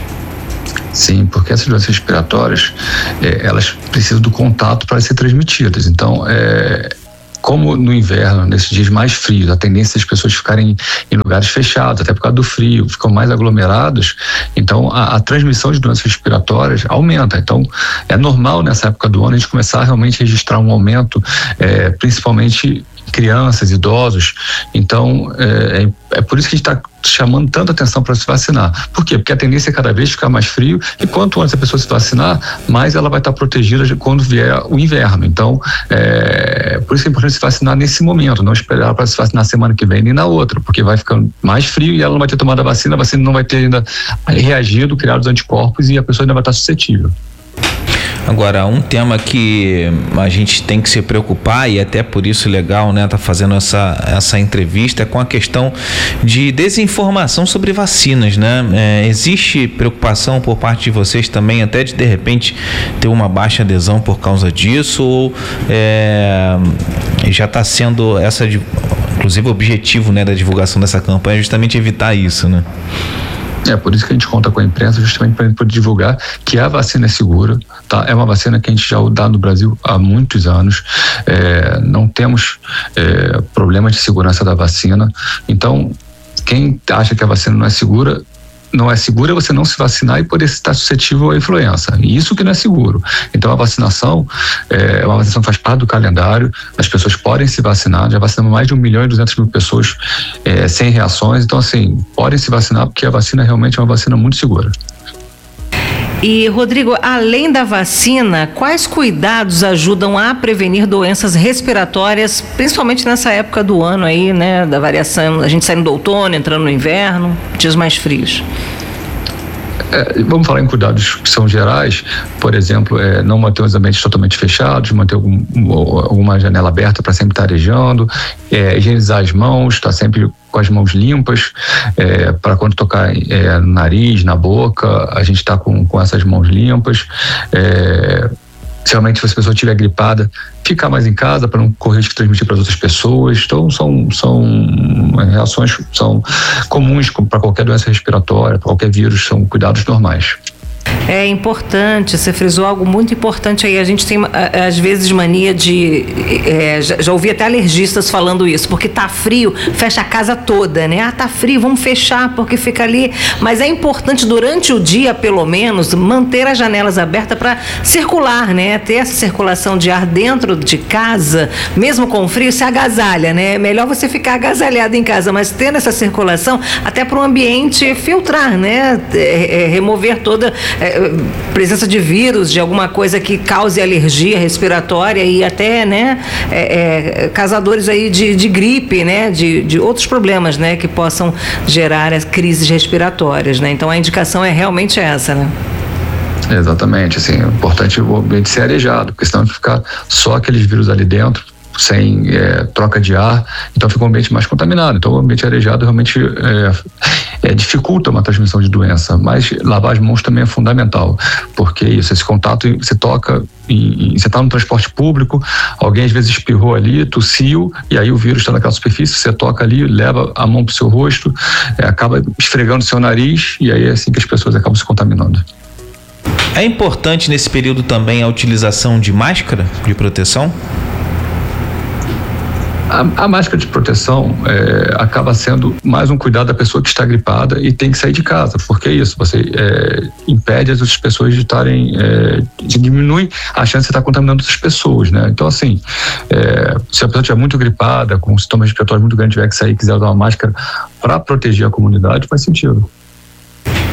Sim, porque essas doenças respiratórias, é, elas precisam do contato para ser transmitidas. Então, é, como no inverno, nesses dias mais frios, a tendência das pessoas ficarem em lugares fechados, até por causa do frio, ficam mais aglomerados, então a, a transmissão de doenças respiratórias aumenta. Então é normal nessa época do ano a gente começar a realmente registrar um aumento, é, principalmente crianças, idosos. Então é, é por isso que a gente está chamando tanta atenção para se vacinar. Por quê? Porque a tendência é cada vez ficar mais frio, e quanto antes a pessoa se vacinar, mais ela vai estar protegida quando vier o inverno. Então é, por isso é importante se vacinar nesse momento, não esperar para se vacinar semana que vem nem na outra, porque vai ficando mais frio e ela não vai ter tomado a vacina, a vacina não vai ter ainda reagido, criado os anticorpos, e a pessoa ainda vai estar suscetível. Agora, um tema que a gente tem que se preocupar, e até por isso legal, né, tá fazendo essa, essa entrevista, é com a questão de desinformação sobre vacinas, né? É, existe preocupação por parte de vocês também, até de de repente ter uma baixa adesão por causa disso, ou é, já está sendo essa, inclusive o objetivo, né, da divulgação dessa campanha é justamente evitar isso, né? É por isso que a gente conta com a imprensa, justamente para poder divulgar que a vacina é segura, tá? É uma vacina que a gente já dá no Brasil há muitos anos, é, não temos é, problemas de segurança da vacina. Então, quem acha que a vacina não é segura, não é segura você não se vacinar e poder estar suscetível à influenza. Isso que não é seguro. Então a vacinação, é, uma vacinação faz parte do calendário, as pessoas podem se vacinar, já vacinamos mais de um milhão e duzentas mil pessoas é, sem reações, então assim, podem se vacinar porque a vacina realmente é uma vacina muito segura. E, Rodrigo, além da vacina, quais cuidados ajudam a prevenir doenças respiratórias, principalmente nessa época do ano aí, né, da variação, a gente saindo do outono, entrando no inverno, dias mais frios? É, vamos falar em cuidados que são gerais, por exemplo, é, não manter os ambientes totalmente fechados, manter algum, alguma janela aberta para sempre estar arejando, é, higienizar as mãos, estar sempre com as mãos limpas, é, para quando tocar é, no nariz, na boca, a gente está com, com essas mãos limpas. É, se realmente se a pessoa estiver gripada, ficar mais em casa para não correr de transmitir para as outras pessoas. Então são, são reações são comuns para qualquer doença respiratória, para qualquer vírus, são cuidados normais. É importante, você frisou algo muito importante aí. A gente tem, às vezes, mania de... É, já, já ouvi até alergistas falando isso, porque tá frio, fecha a casa toda, né? Ah, tá frio, vamos fechar, porque fica ali. Mas é importante, durante o dia, pelo menos, manter as janelas abertas para circular, né? Ter essa circulação de ar dentro de casa, mesmo com frio, se agasalha, né? É melhor você ficar agasalhado em casa, mas tendo essa circulação, até para o ambiente filtrar, né? É, é, remover toda... É, presença de vírus, de alguma coisa que cause alergia respiratória e até, né, é, é, causadores aí de, de gripe, né, de, de outros problemas, né, que possam gerar as crises respiratórias, né? Então a indicação é realmente essa, né? Exatamente, assim, é importante o ambiente ser arejado, porque senão ficar só aqueles vírus ali dentro, sem é, troca de ar, então fica um ambiente mais contaminado. Então o ambiente arejado realmente é, é, dificulta uma transmissão de doença, mas lavar as mãos também é fundamental, porque isso, esse contato, você toca, em, você está no transporte público, alguém às vezes espirrou ali, tossiu, e aí o vírus está naquela superfície, você toca ali, leva a mão para o seu rosto, é, acaba esfregando o seu nariz, e aí é assim que as pessoas acabam se contaminando. É importante nesse período também a utilização de máscara de proteção? A, a máscara de proteção é, acaba sendo mais um cuidado da pessoa que está gripada e tem que sair de casa, porque é isso, você é, impede as outras pessoas de estarem, é, de diminui a chance de estar contaminando outras pessoas, né? Então, assim, é, se a pessoa estiver muito gripada, com sintomas respiratórios muito grandes, tiver que sair e quiser usar uma máscara para proteger a comunidade, faz sentido.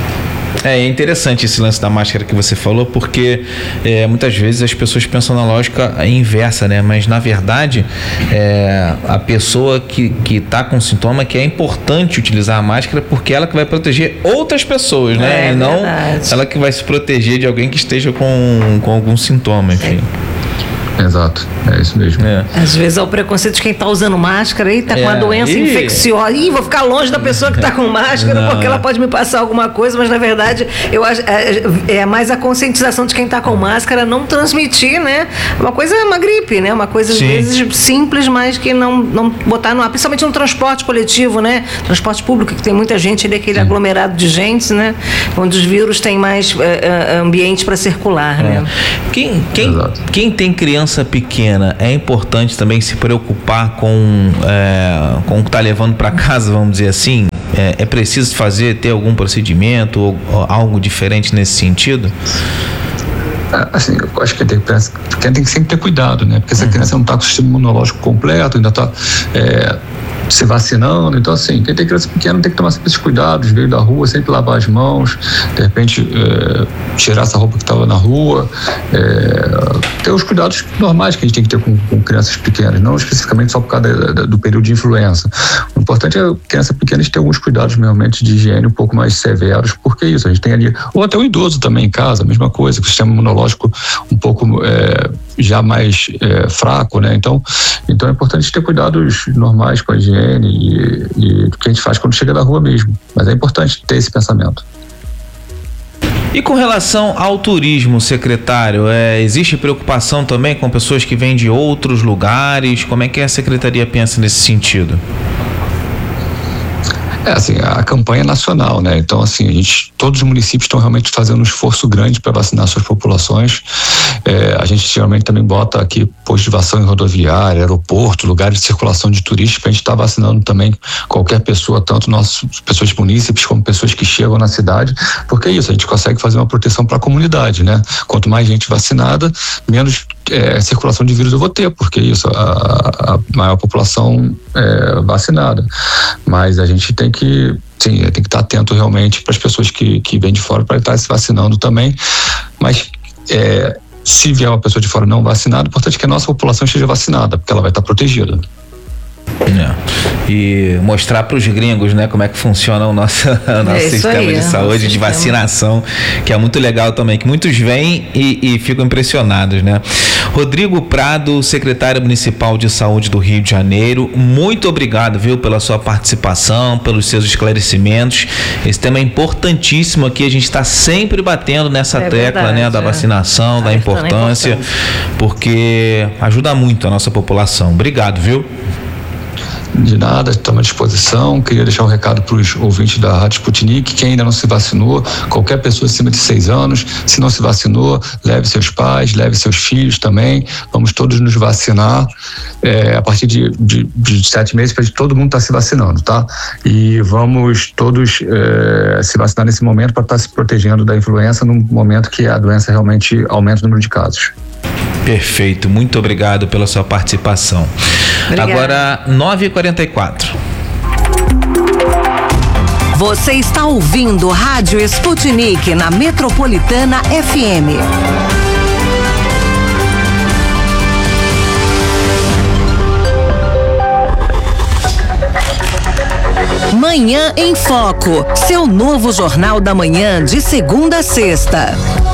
É interessante esse lance da máscara que você falou, porque é, muitas vezes as pessoas pensam na lógica inversa, né? Mas na verdade é, a pessoa que que está com sintoma, que é importante utilizar a máscara, porque ela que vai proteger outras pessoas, né? É, e não verdade. ela que vai se proteger de alguém que esteja com, com algum sintoma, enfim. É. Exato, é isso mesmo. É. Às vezes é o preconceito de quem está usando máscara e está com É, uma doença e- infecciosa. Ih, vou ficar longe da pessoa que está com máscara, Não, porque é. ela pode me passar alguma coisa, mas na verdade eu acho, é, é mais a conscientização de quem está com máscara não transmitir, né? Uma coisa é uma gripe, né? Uma coisa às Sim. vezes simples, mas que não, não botar no ar, principalmente no transporte coletivo, né? Transporte público, que tem muita gente ali, aquele aglomerado de gente, né? Onde os vírus têm mais é, é, ambiente para circular, né? Quem, quem, Exato. quem tem criança pequena, é importante também se preocupar com, é, com o que está levando para casa, vamos dizer assim? É, é preciso fazer, ter algum procedimento ou, ou algo diferente nesse sentido? Assim, eu acho que tem, quem tem que sempre ter cuidado, né? Porque essa Uhum. criança não está com o sistema imunológico completo, ainda está é, se vacinando. Então, assim, quem tem criança pequena tem que tomar sempre esses cuidados, veio da rua, sempre lavar as mãos, de repente é, tirar essa roupa que estava na rua, é, ter os cuidados normais que a gente tem que ter com, com crianças pequenas, não especificamente só por causa da, da, do período de influenza. O importante é a criança pequena ter alguns cuidados realmente de higiene um pouco mais severos, porque isso, a gente tem ali, ou até o idoso também em casa, a mesma coisa, com o sistema imunológico um pouco é, já mais é, fraco, né? Então, então é importante ter cuidados normais com a higiene e, e do que a gente faz quando chega da rua mesmo. Mas é importante ter esse pensamento. E com relação ao turismo, secretário, é, existe preocupação também com pessoas que vêm de outros lugares? Como é que a secretaria pensa nesse sentido? É, assim, a campanha é nacional, né? Então, assim, a gente, todos os municípios estão realmente fazendo um esforço grande para vacinar suas populações. É, a gente geralmente também bota aqui posto de vacinação em rodoviária, aeroporto, lugares de circulação de turistas, para a gente estar tá vacinando também qualquer pessoa, tanto nossos pessoas de munícipes como pessoas que chegam na cidade, porque é isso, a gente consegue fazer uma proteção para a comunidade, né? Quanto mais gente vacinada, menos é, circulação de vírus eu vou ter, porque é isso, a, a maior população é vacinada. Mas a gente tem que Sim, tem que estar atento realmente para as pessoas que, que vêm de fora para estar se vacinando também. Mas é, se vier uma pessoa de fora não vacinada, o importante é que a nossa população esteja vacinada, porque ela vai estar protegida. É. E mostrar para os gringos, né, como é que funciona o nosso, o nosso É sistema aí, de é, saúde, de sistema. vacinação, que é muito legal também, que muitos vêm e, e ficam impressionados, né? Rodrigo Prado, secretário municipal de saúde do Rio de Janeiro, muito obrigado, viu, pela sua participação, pelos seus esclarecimentos. Esse tema é importantíssimo aqui, a gente está sempre batendo nessa É tecla, verdade, né, da é. vacinação, da Alertando a importância, importância. porque ajuda muito a nossa população. Obrigado, viu? De nada, estamos à disposição. Queria deixar um recado para os ouvintes da Rádio Sputnik, quem ainda não se vacinou, qualquer pessoa acima de seis anos, se não se vacinou, leve seus pais, leve seus filhos também, vamos todos nos vacinar é, a partir de, de, de sete meses, para todo mundo estar se vacinando, tá? E vamos todos é, se vacinar nesse momento para estar se protegendo da influenza no momento que a doença realmente aumenta o número de casos. Perfeito, muito obrigado pela sua participação. Obrigada. Agora, nove e quarenta e quatro. Você está ouvindo Rádio Sputnik na Metropolitana F M. Manhã em Foco, seu novo jornal da manhã de segunda a sexta.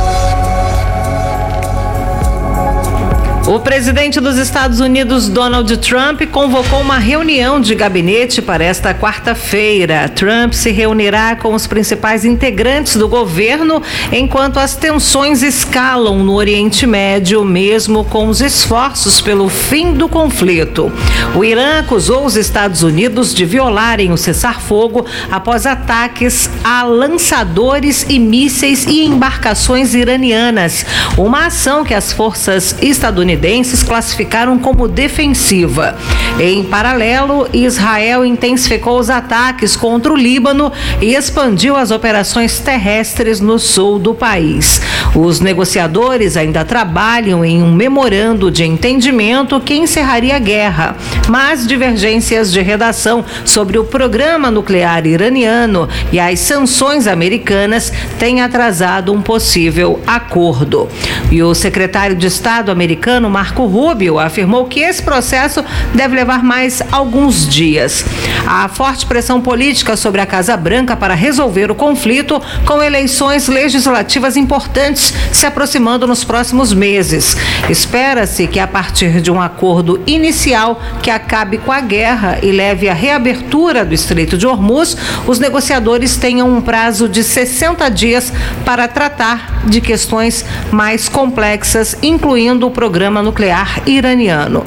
O presidente dos Estados Unidos, Donald Trump, convocou uma reunião de gabinete para esta quarta-feira. Trump se reunirá com os principais integrantes do governo enquanto as tensões escalam no Oriente Médio, mesmo com os esforços pelo fim do conflito. O Irã acusou os Estados Unidos de violarem o cessar-fogo após ataques a lançadores e mísseis e embarcações iranianas, uma ação que as forças estadunidenses estadunidenses classificaram como defensiva. Em paralelo, Israel intensificou os ataques contra o Líbano e expandiu as operações terrestres no sul do país. Os negociadores ainda trabalham em um memorando de entendimento que encerraria a guerra, mas divergências de redação sobre o programa nuclear iraniano e as sanções americanas têm atrasado um possível acordo. E o secretário de Estado americano, Marco Rubio, afirmou que esse processo deve levar mais alguns dias. Há forte pressão política sobre a Casa Branca para resolver o conflito, com eleições legislativas importantes se aproximando nos próximos meses. Espera-se que, a partir de um acordo inicial que acabe com a guerra e leve à reabertura do Estreito de Hormuz, os negociadores tenham um prazo de sessenta dias para tratar de questões mais complexas, incluindo o programa nuclear iraniano.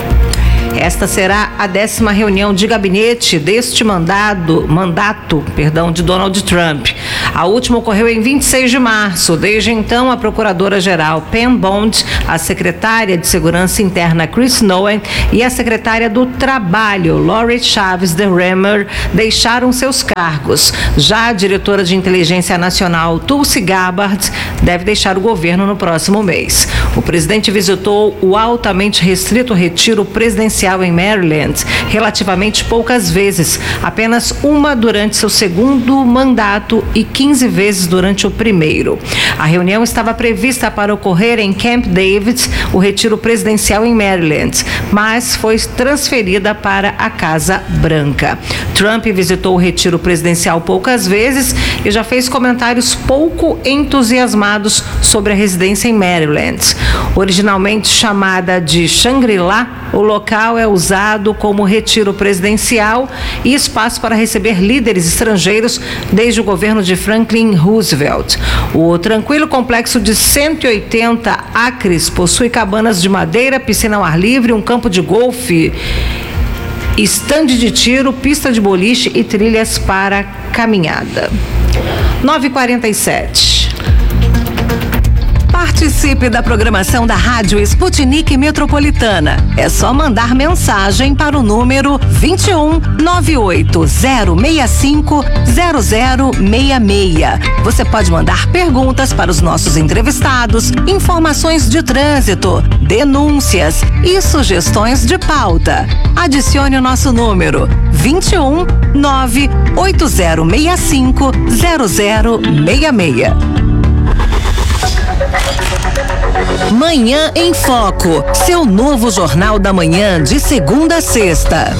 Esta será a décima reunião de gabinete deste mandado, mandato perdão, de Donald Trump. A última ocorreu em vinte e seis de março. Desde então, a procuradora-geral Pam Bondi, a secretária de Segurança Interna Chris Nowen e a secretária do Trabalho Lori Chaves de Remer deixaram seus cargos. Já a diretora de Inteligência Nacional Tulsi Gabbard deve deixar o governo no próximo mês. O presidente visitou o altamente restrito retiro presidencial em Maryland relativamente poucas vezes, apenas uma durante seu segundo mandato e quinze vezes durante o primeiro. A reunião estava prevista para ocorrer em Camp David, o retiro presidencial em Maryland, mas foi transferida para a Casa Branca. Trump visitou o retiro presidencial poucas vezes e já fez comentários pouco entusiasmados sobre a residência em Maryland. Originalmente chamada de Shangri-La, o local é usado como retiro presidencial e espaço para receber líderes estrangeiros desde o governo de Franklin Roosevelt. O tranquilo complexo de cento e oitenta acres possui cabanas de madeira, piscina ao ar livre, um campo de golfe, estande de tiro, pista de boliche e trilhas para caminhada. nove e quarenta e sete. Participe da programação da Rádio Sputnik Metropolitana. É só mandar mensagem para o número vinte e um, nove oito zero seis cinco, zero zero seis seis. Você pode mandar perguntas para os nossos entrevistados, informações de trânsito, denúncias e sugestões de pauta. Adicione o nosso número vinte e um, nove oito zero seis cinco, zero zero seis seis. Manhã em Foco, seu novo jornal da manhã de segunda a sexta.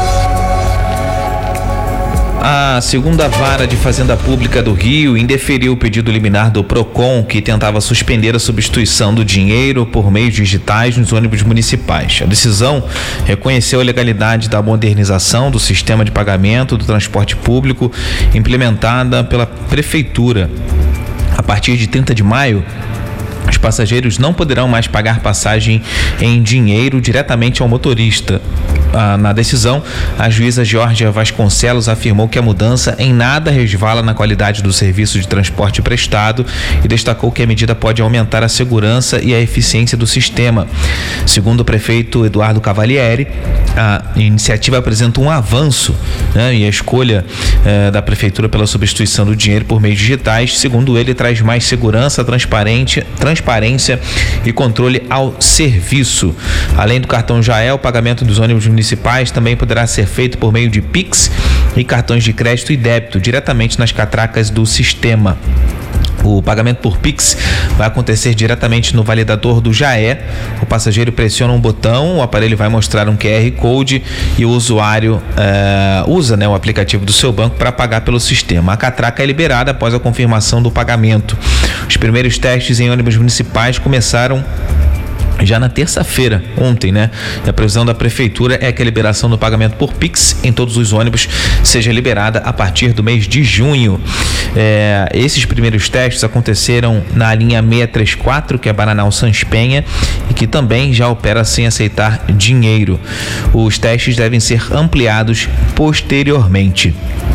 A segunda vara de Fazenda Pública do Rio indeferiu o pedido liminar do Procon, que tentava suspender a substituição do dinheiro por meios digitais nos ônibus municipais. A decisão reconheceu a legalidade da modernização do sistema de pagamento do transporte público implementada pela Prefeitura. A partir de trinta de maio, os passageiros não poderão mais pagar passagem em dinheiro diretamente ao motorista. Ah, na decisão, a juíza Georgia Vasconcelos afirmou que a mudança em nada resvala na qualidade do serviço de transporte prestado e destacou que a medida pode aumentar a segurança e a eficiência do sistema. Segundo o prefeito Eduardo Cavalieri, a iniciativa apresenta um avanço, né, e a escolha eh, da prefeitura pela substituição do dinheiro por meios digitais, segundo ele, traz mais segurança, transparente, transparência e controle ao serviço. Além do cartão Jael, o pagamento dos ônibus municipais também poderá ser feito por meio de Pix e cartões de crédito e débito diretamente nas catracas do sistema. O pagamento por Pix vai acontecer diretamente no validador do Jaé. O passageiro pressiona um botão, o aparelho vai mostrar um Q R Code e o usuário uh, usa, né, o aplicativo do seu banco para pagar pelo sistema. A catraca é liberada após a confirmação do pagamento. Os primeiros testes em ônibus municipais começaram já na terça-feira, ontem, né? E a previsão da prefeitura é que a liberação do pagamento por Pix em todos os ônibus seja liberada a partir do mês de junho. É, esses primeiros testes aconteceram na linha seiscentos e trinta e quatro, que é Bananal Sans Penha, e que também já opera sem aceitar dinheiro. Os testes devem ser ampliados posteriormente.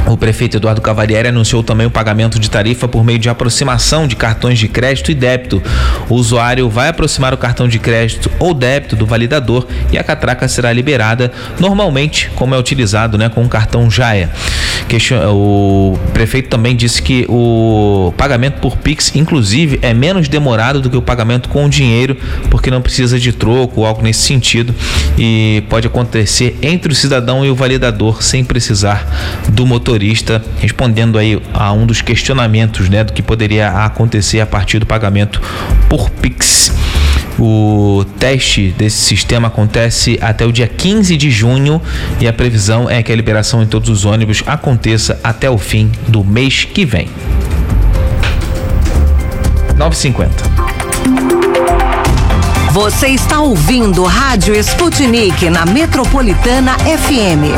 O prefeito Eduardo Cavalieri anunciou também o pagamento de tarifa por meio de aproximação de cartões de crédito e débito. O usuário vai aproximar o cartão de crédito ou débito do validador e a catraca será liberada normalmente, como é utilizado, né, com o cartão Jaia. O prefeito também disse que o pagamento por Pix, inclusive, é menos demorado do que o pagamento com dinheiro, porque não precisa de troco ou algo nesse sentido, e pode acontecer entre o cidadão e o validador sem precisar do motorista, respondendo aí a um dos questionamentos, né, do que poderia acontecer a partir do pagamento por Pix. O teste desse sistema acontece até o dia quinze de junho e a previsão é que a liberação em todos os ônibus aconteça até o fim do mês que vem. nove e cinquenta. Você está ouvindo Rádio Sputnik na Metropolitana F M.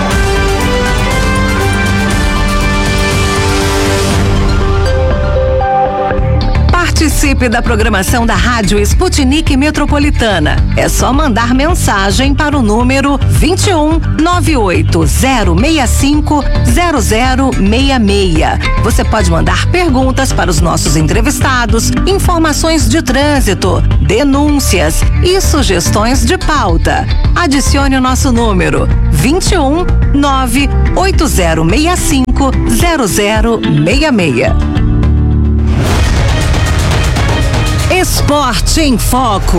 Participe da programação da Rádio Sputnik Metropolitana. É só mandar mensagem para o número vinte e um, nove oito zero seis cinco, zero zero seis seis. Você pode mandar perguntas para os nossos entrevistados, informações de trânsito, denúncias e sugestões de pauta. Adicione o nosso número vinte e um, nove oito zero seis cinco, zero zero seis seis. Esporte em Foco.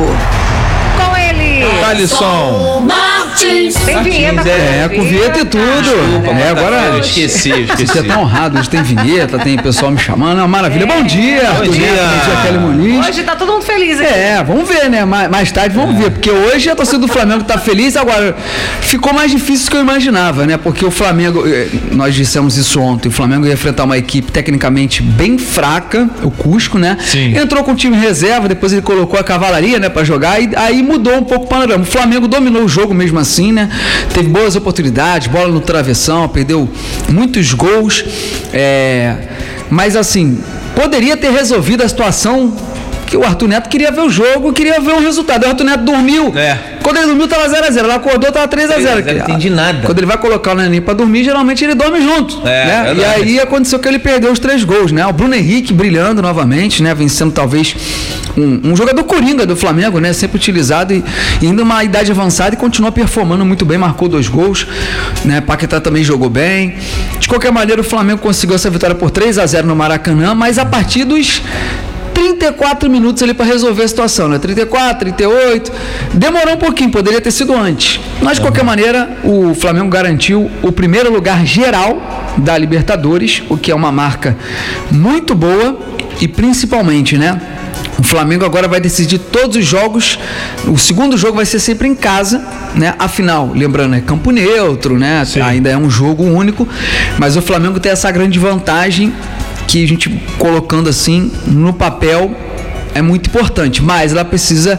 Com ele. Alisson. Tem vinheta. É, com vinheta e tudo. Desculpa, é, agora eu esqueci, eu esqueci. Você é tão honrado, hoje tem vinheta, tem pessoal me chamando, é uma maravilha. É. Bom dia, Arthur dia. Neto, bom dia, Kelly Muniz. Hoje tá todo mundo feliz aqui. É, vamos ver, né? Mais, mais tarde vamos é. ver, porque hoje a torcida do Flamengo tá feliz, agora ficou mais difícil do que eu imaginava, né? Porque o Flamengo, nós dissemos isso ontem, o Flamengo ia enfrentar uma equipe tecnicamente bem fraca, o Cusco, né? Sim. Entrou com o time reserva, depois ele colocou a cavalaria, né, pra jogar, e aí mudou um pouco o panorama. O Flamengo dominou o jogo mesmo assim, né? Teve boas oportunidades, bola no travessão, perdeu muitos gols, é, mas assim, poderia ter resolvido a situação que o Arthur Neto queria ver o jogo, queria ver um resultado. O Arthur Neto dormiu. É. Quando ele dormiu, tava zero a zero. Ela acordou, tava três a zero. Não entendi nada. Quando ele vai colocar o neném pra dormir, geralmente ele dorme junto. É, né? E aí aconteceu que ele perdeu os três gols, né? O Bruno Henrique brilhando novamente, né? Vencendo talvez um, um jogador coringa do Flamengo, né? Sempre utilizado e, e indo uma idade avançada e continua performando muito bem, marcou dois gols, né? Paquetá também jogou bem. De qualquer maneira, o Flamengo conseguiu essa vitória por três a zero no Maracanã, mas a partir dos trinta e quatro minutos ali para resolver a situação, né? trinta e quatro, trinta e oito, demorou um pouquinho, poderia ter sido antes. Mas de qualquer maneira, o Flamengo garantiu o primeiro lugar geral da Libertadores, o que é uma marca muito boa e principalmente, né? O Flamengo agora vai decidir todos os jogos. O segundo jogo vai ser sempre em casa, né? Afinal, lembrando, é campo neutro, né? Sim. Ainda é um jogo único, mas o Flamengo tem essa grande vantagem que a gente colocando assim no papel é muito importante, mas ela precisa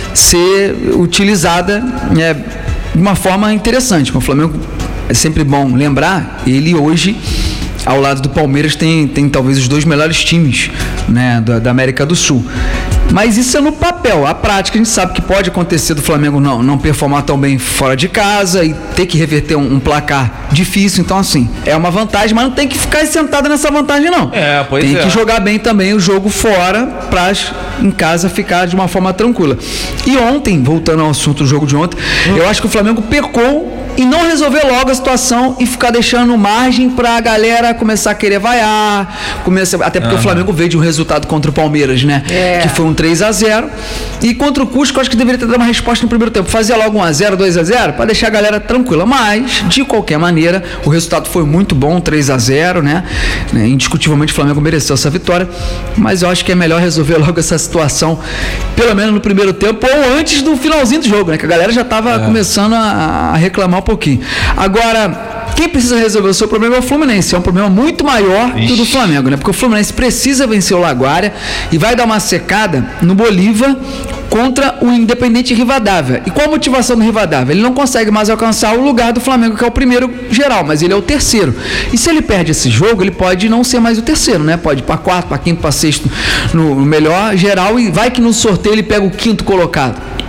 ser utilizada, né, de uma forma interessante. O Flamengo, é sempre bom lembrar, ele hoje ao lado do Palmeiras tem, tem talvez os dois melhores times, né, da, da América do Sul. Mas isso é no papel. A prática a gente sabe que pode acontecer do Flamengo não, não performar tão bem fora de casa e ter que reverter um, um placar difícil. Então, assim, é uma vantagem, mas não tem que ficar sentado nessa vantagem, não. É, pois tem é. que jogar bem também o jogo fora pra em casa ficar de uma forma tranquila. E ontem, voltando ao assunto do jogo de ontem, hum. eu acho que o Flamengo pecou e não resolver logo a situação e ficar deixando margem pra galera começar a querer vaiar, começa, até porque uhum. o Flamengo veio de um resultado contra o Palmeiras, né? É. Que foi um três a zero, e contra o Cusco, eu acho que deveria ter dado uma resposta no primeiro tempo, fazia logo um a zero, dois a zero, pra deixar a galera tranquila, mas, de qualquer maneira, o resultado foi muito bom, três a zero, né? Indiscutivelmente o Flamengo mereceu essa vitória, mas eu acho que é melhor resolver logo essa situação, pelo menos no primeiro tempo, ou antes do finalzinho do jogo, né? Que a galera já tava é. começando a, a reclamar um pouquinho. Agora, quem precisa resolver o seu problema é o Fluminense. É um problema muito maior Ixi. que o do Flamengo, né? Porque o Fluminense precisa vencer o Laguária e vai dar uma secada no Bolívar contra o Independente Rivadavia. E qual a motivação do Rivadavia? Ele não consegue mais alcançar o lugar do Flamengo, que é o primeiro geral, mas ele é o terceiro. E se ele perde esse jogo, ele pode não ser mais o terceiro, né? Pode ir para quarto, para quinto, para sexto no melhor geral, e vai que no sorteio ele pega o quinto colocado.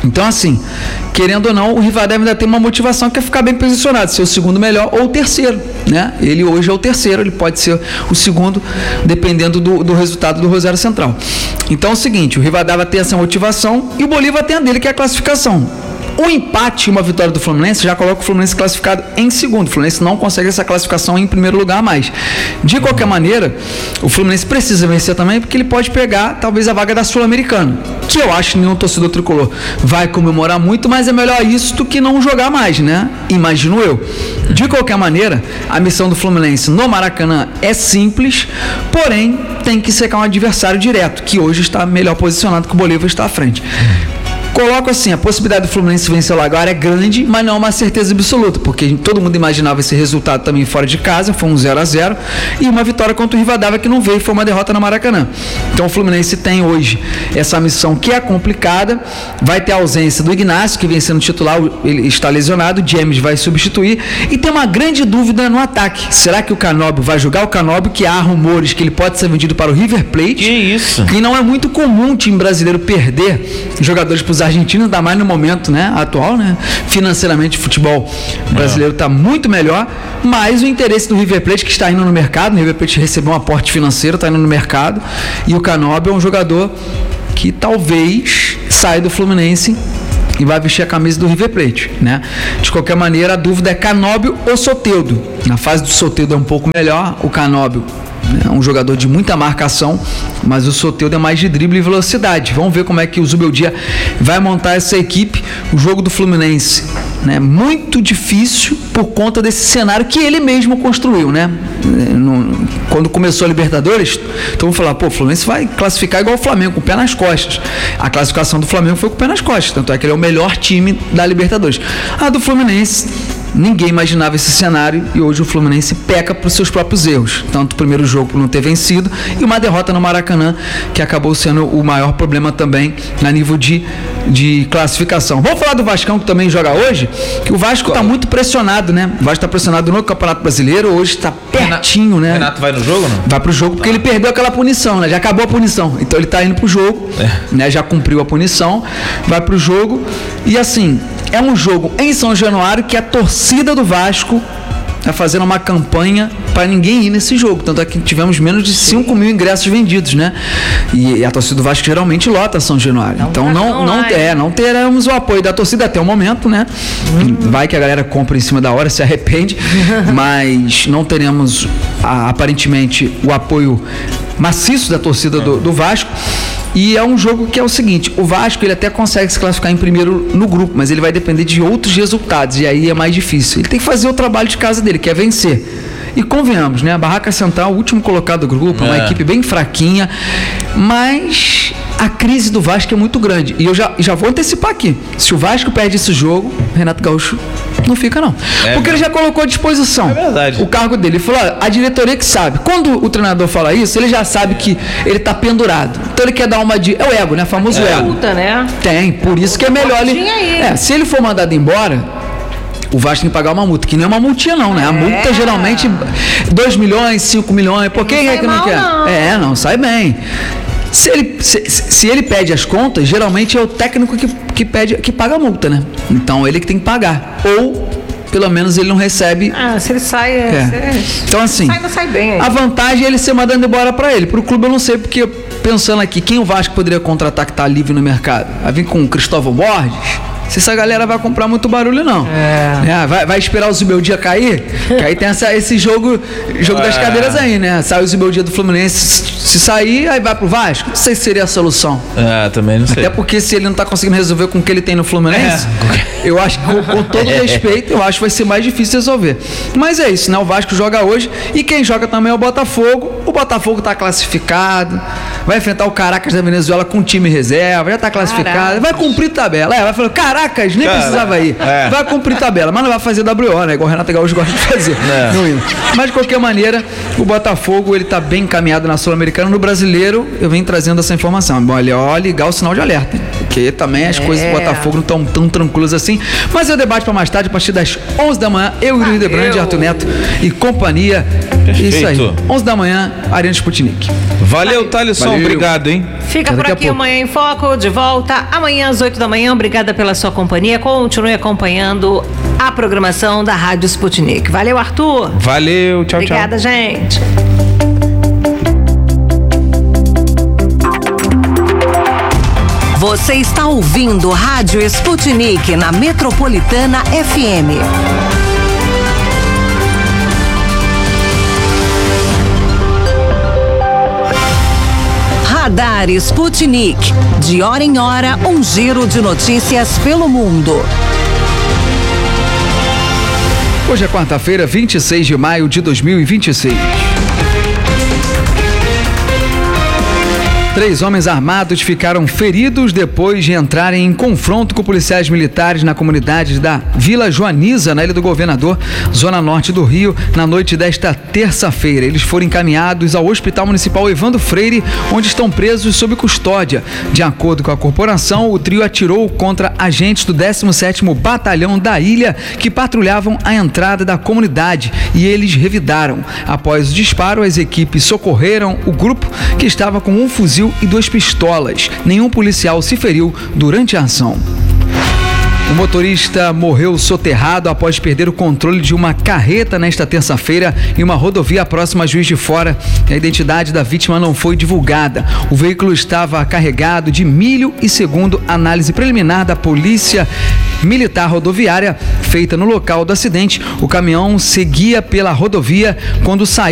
Então, assim, querendo ou não, o Rivadavia ainda tem uma motivação que é ficar bem posicionado, ser o segundo melhor ou o terceiro, né? Ele hoje é o terceiro, ele pode ser o segundo, dependendo do, do resultado do Rosário Central. Então é o seguinte, o Rivadavia tem essa motivação e o Bolívar tem a dele, que é a classificação. O empate e uma vitória do Fluminense já coloca o Fluminense classificado em segundo. O Fluminense não consegue essa classificação em primeiro lugar mais. De qualquer maneira, o Fluminense precisa vencer também, porque ele pode pegar talvez a vaga da Sul-Americana, que eu acho que nenhum torcedor tricolor vai comemorar muito, mas é melhor isso do que não jogar mais, né? Imagino eu. De qualquer maneira, a missão do Fluminense no Maracanã é simples, porém tem que secar um adversário direto, que hoje está melhor posicionado, que o Bolívar está à frente. Coloco assim, a possibilidade do Fluminense vencer o Lagoa é grande, mas não é uma certeza absoluta, porque todo mundo imaginava esse resultado também fora de casa, foi um zero a zero, e uma vitória contra o Rivadavia que não veio, foi uma derrota no Maracanã. Então o Fluminense tem hoje essa missão que é complicada, vai ter a ausência do Ignacio, que vem sendo titular, ele está lesionado, o James vai substituir, e tem uma grande dúvida no ataque. Será que o Canóbio vai jogar? O Canóbio, que há rumores que ele pode ser vendido para o River Plate, que isso? Que não é muito comum um time brasileiro perder jogadores para os argentinos, ainda mais no momento, né, atual, né? Financeiramente o futebol brasileiro está muito melhor, mas o interesse do River Plate, que está indo no mercado, o River Plate recebeu um aporte financeiro, está indo no mercado, e o Canóbio é um jogador que talvez saia do Fluminense e vai vestir a camisa do River Plate, né? De qualquer maneira, a dúvida é Canóbio ou Soteldo. Na fase do Soteldo é um pouco melhor, o Canóbio é um jogador de muita marcação, mas o Soteldo é mais de drible e velocidade. Vamos ver como é que o Zubeldia vai montar essa equipe. O jogo do Fluminense, né, muito difícil por conta desse cenário que ele mesmo construiu, né? No, quando começou a Libertadores, então vamos falar, pô, o Fluminense vai classificar igual o Flamengo, com o pé nas costas. A classificação do Flamengo foi com o pé nas costas, tanto é que ele é o melhor time da Libertadores. A do Fluminense, ninguém imaginava esse cenário, e hoje o Fluminense peca por seus próprios erros, tanto o primeiro jogo por não ter vencido e uma derrota no Maracanã, que acabou sendo o maior problema também a nível de, de classificação. Vamos falar do Vascão, que também joga hoje, que o Vasco está muito pressionado, né? O Vasco está pressionado no Campeonato Brasileiro, hoje está pertinho, né? Renato vai no jogo, não? Vai pro jogo, porque ele perdeu aquela punição, né? Já acabou a punição, então ele está indo pro jogo, é. né? Já cumpriu a punição, vai pro jogo, e assim, é um jogo em São Januário que a torcida do Vasco está fazendo uma campanha para ninguém ir nesse jogo, tanto é que tivemos menos de cinco mil ingressos vendidos, né? E a torcida do Vasco geralmente lota São Januário, não, então não, não, é, não teremos o apoio da torcida até o momento, né? Hum. Vai que a galera compra em cima da hora, se arrepende, mas não teremos a, aparentemente o apoio maciço da torcida do, do Vasco. E é um jogo que é o seguinte, o Vasco ele até consegue se classificar em primeiro no grupo, mas ele vai depender de outros resultados, e aí é mais difícil. Ele tem que fazer o trabalho de casa dele, que é vencer. E convenhamos, né? A Barraca Central, o último colocado do grupo, é uma equipe bem fraquinha, mas a crise do Vasco é muito grande. E eu já, já vou antecipar aqui. Se o Vasco perde esse jogo, Renato Gaúcho não fica, não. É, porque ele já colocou à disposição é verdade. o cargo dele. Ele falou, olha, a diretoria que sabe. Quando o treinador fala isso, ele já sabe que ele tá pendurado. Então ele quer dar uma de... É o ego, né? O famoso é. ego. Multa, né? Tem, por isso que é melhor ele... É, se ele for mandado embora... O Vasco tem que pagar uma multa, que não é uma multinha não, né? A multa é geralmente dois milhões, cinco milhões, por quem é que não quer? Não. É, não, sai bem. Se ele, se, se ele pede as contas, geralmente é o técnico que, que, pede, que paga a multa, né? Então ele que tem que pagar. Ou, pelo menos, ele não recebe... Ah, se ele sai... É, é. Se então, assim, sai, não sai bem aí. A vantagem é ele ser mandado embora pra ele. Pro clube eu não sei, porque pensando aqui, quem o Vasco poderia contratar que tá livre no mercado? Vai vir com o Cristóvão Borges? Se essa galera vai comprar muito barulho, não. É. É, vai, vai esperar o Zubeldia cair? Que aí tem essa, esse jogo, jogo é. das cadeiras aí, né? Sai o Zubeldia do Fluminense, se sair, aí vai pro Vasco. Não sei se seria a solução. É, também não sei. Até porque se ele não tá conseguindo resolver com o que ele tem no Fluminense, é. eu acho que, com, com todo respeito, eu acho que vai ser mais difícil resolver. Mas é isso, né? O Vasco joga hoje e quem joga também é o Botafogo. O Botafogo tá classificado, vai enfrentar o Caracas da Venezuela com time reserva, já tá classificado, Caracas. vai cumprir tabela. É, vai falar, Caracas, nem Cara, precisava ir. É. Vai cumprir tabela, mas não vai fazer W O, né? Igual o Renato Gaúcho gosta de fazer. É. Não indo. Mas de qualquer maneira, o Botafogo, ele tá bem encaminhado na Sul-Americana. No Brasileiro, eu venho trazendo essa informação. Bom, ele ó, ligar o sinal de alerta, porque também as é. coisas do Botafogo não estão tão tranquilas assim. Mas é o debate para mais tarde, a partir das onze da manhã, eu e o Luiz Debrandi, Arthur Neto e companhia. Perfeito. Isso aí. onze da manhã, Arena Sputnik. Valeu, Thaleson. Obrigado, hein? Fica por aqui Amanhã em Foco, de volta amanhã às oito da manhã. Obrigada pela sua companhia. Continue acompanhando a programação da Rádio Sputnik. Valeu, Arthur. Valeu, tchau, Obrigada, tchau. Obrigada, gente. Você está ouvindo Rádio Sputnik na Metropolitana F M. Radar Sputnik. De hora em hora, um giro de notícias pelo mundo. Hoje é quarta-feira, vinte e seis de maio de dois mil e vinte e seis. Três homens armados ficaram feridos depois de entrarem em confronto com policiais militares na comunidade da Vila Joaniza, na Ilha do Governador, zona norte do Rio, na noite desta terça-feira. Eles foram encaminhados ao Hospital Municipal Evandro Freire, onde estão presos sob custódia. De acordo com a corporação, o trio atirou contra agentes do décimo sétimo Batalhão da Ilha que patrulhavam a entrada da comunidade e eles revidaram. Após o disparo, as equipes socorreram o grupo, que estava com um fuzil e duas pistolas. Nenhum policial se feriu durante a ação. O motorista morreu soterrado após perder o controle de uma carreta nesta terça-feira em uma rodovia próxima a Juiz de Fora. A identidade da vítima não foi divulgada. O veículo estava carregado de milho e, segundo análise preliminar da Polícia Militar Rodoviária feita no local do acidente, o caminhão seguia pela rodovia quando saiu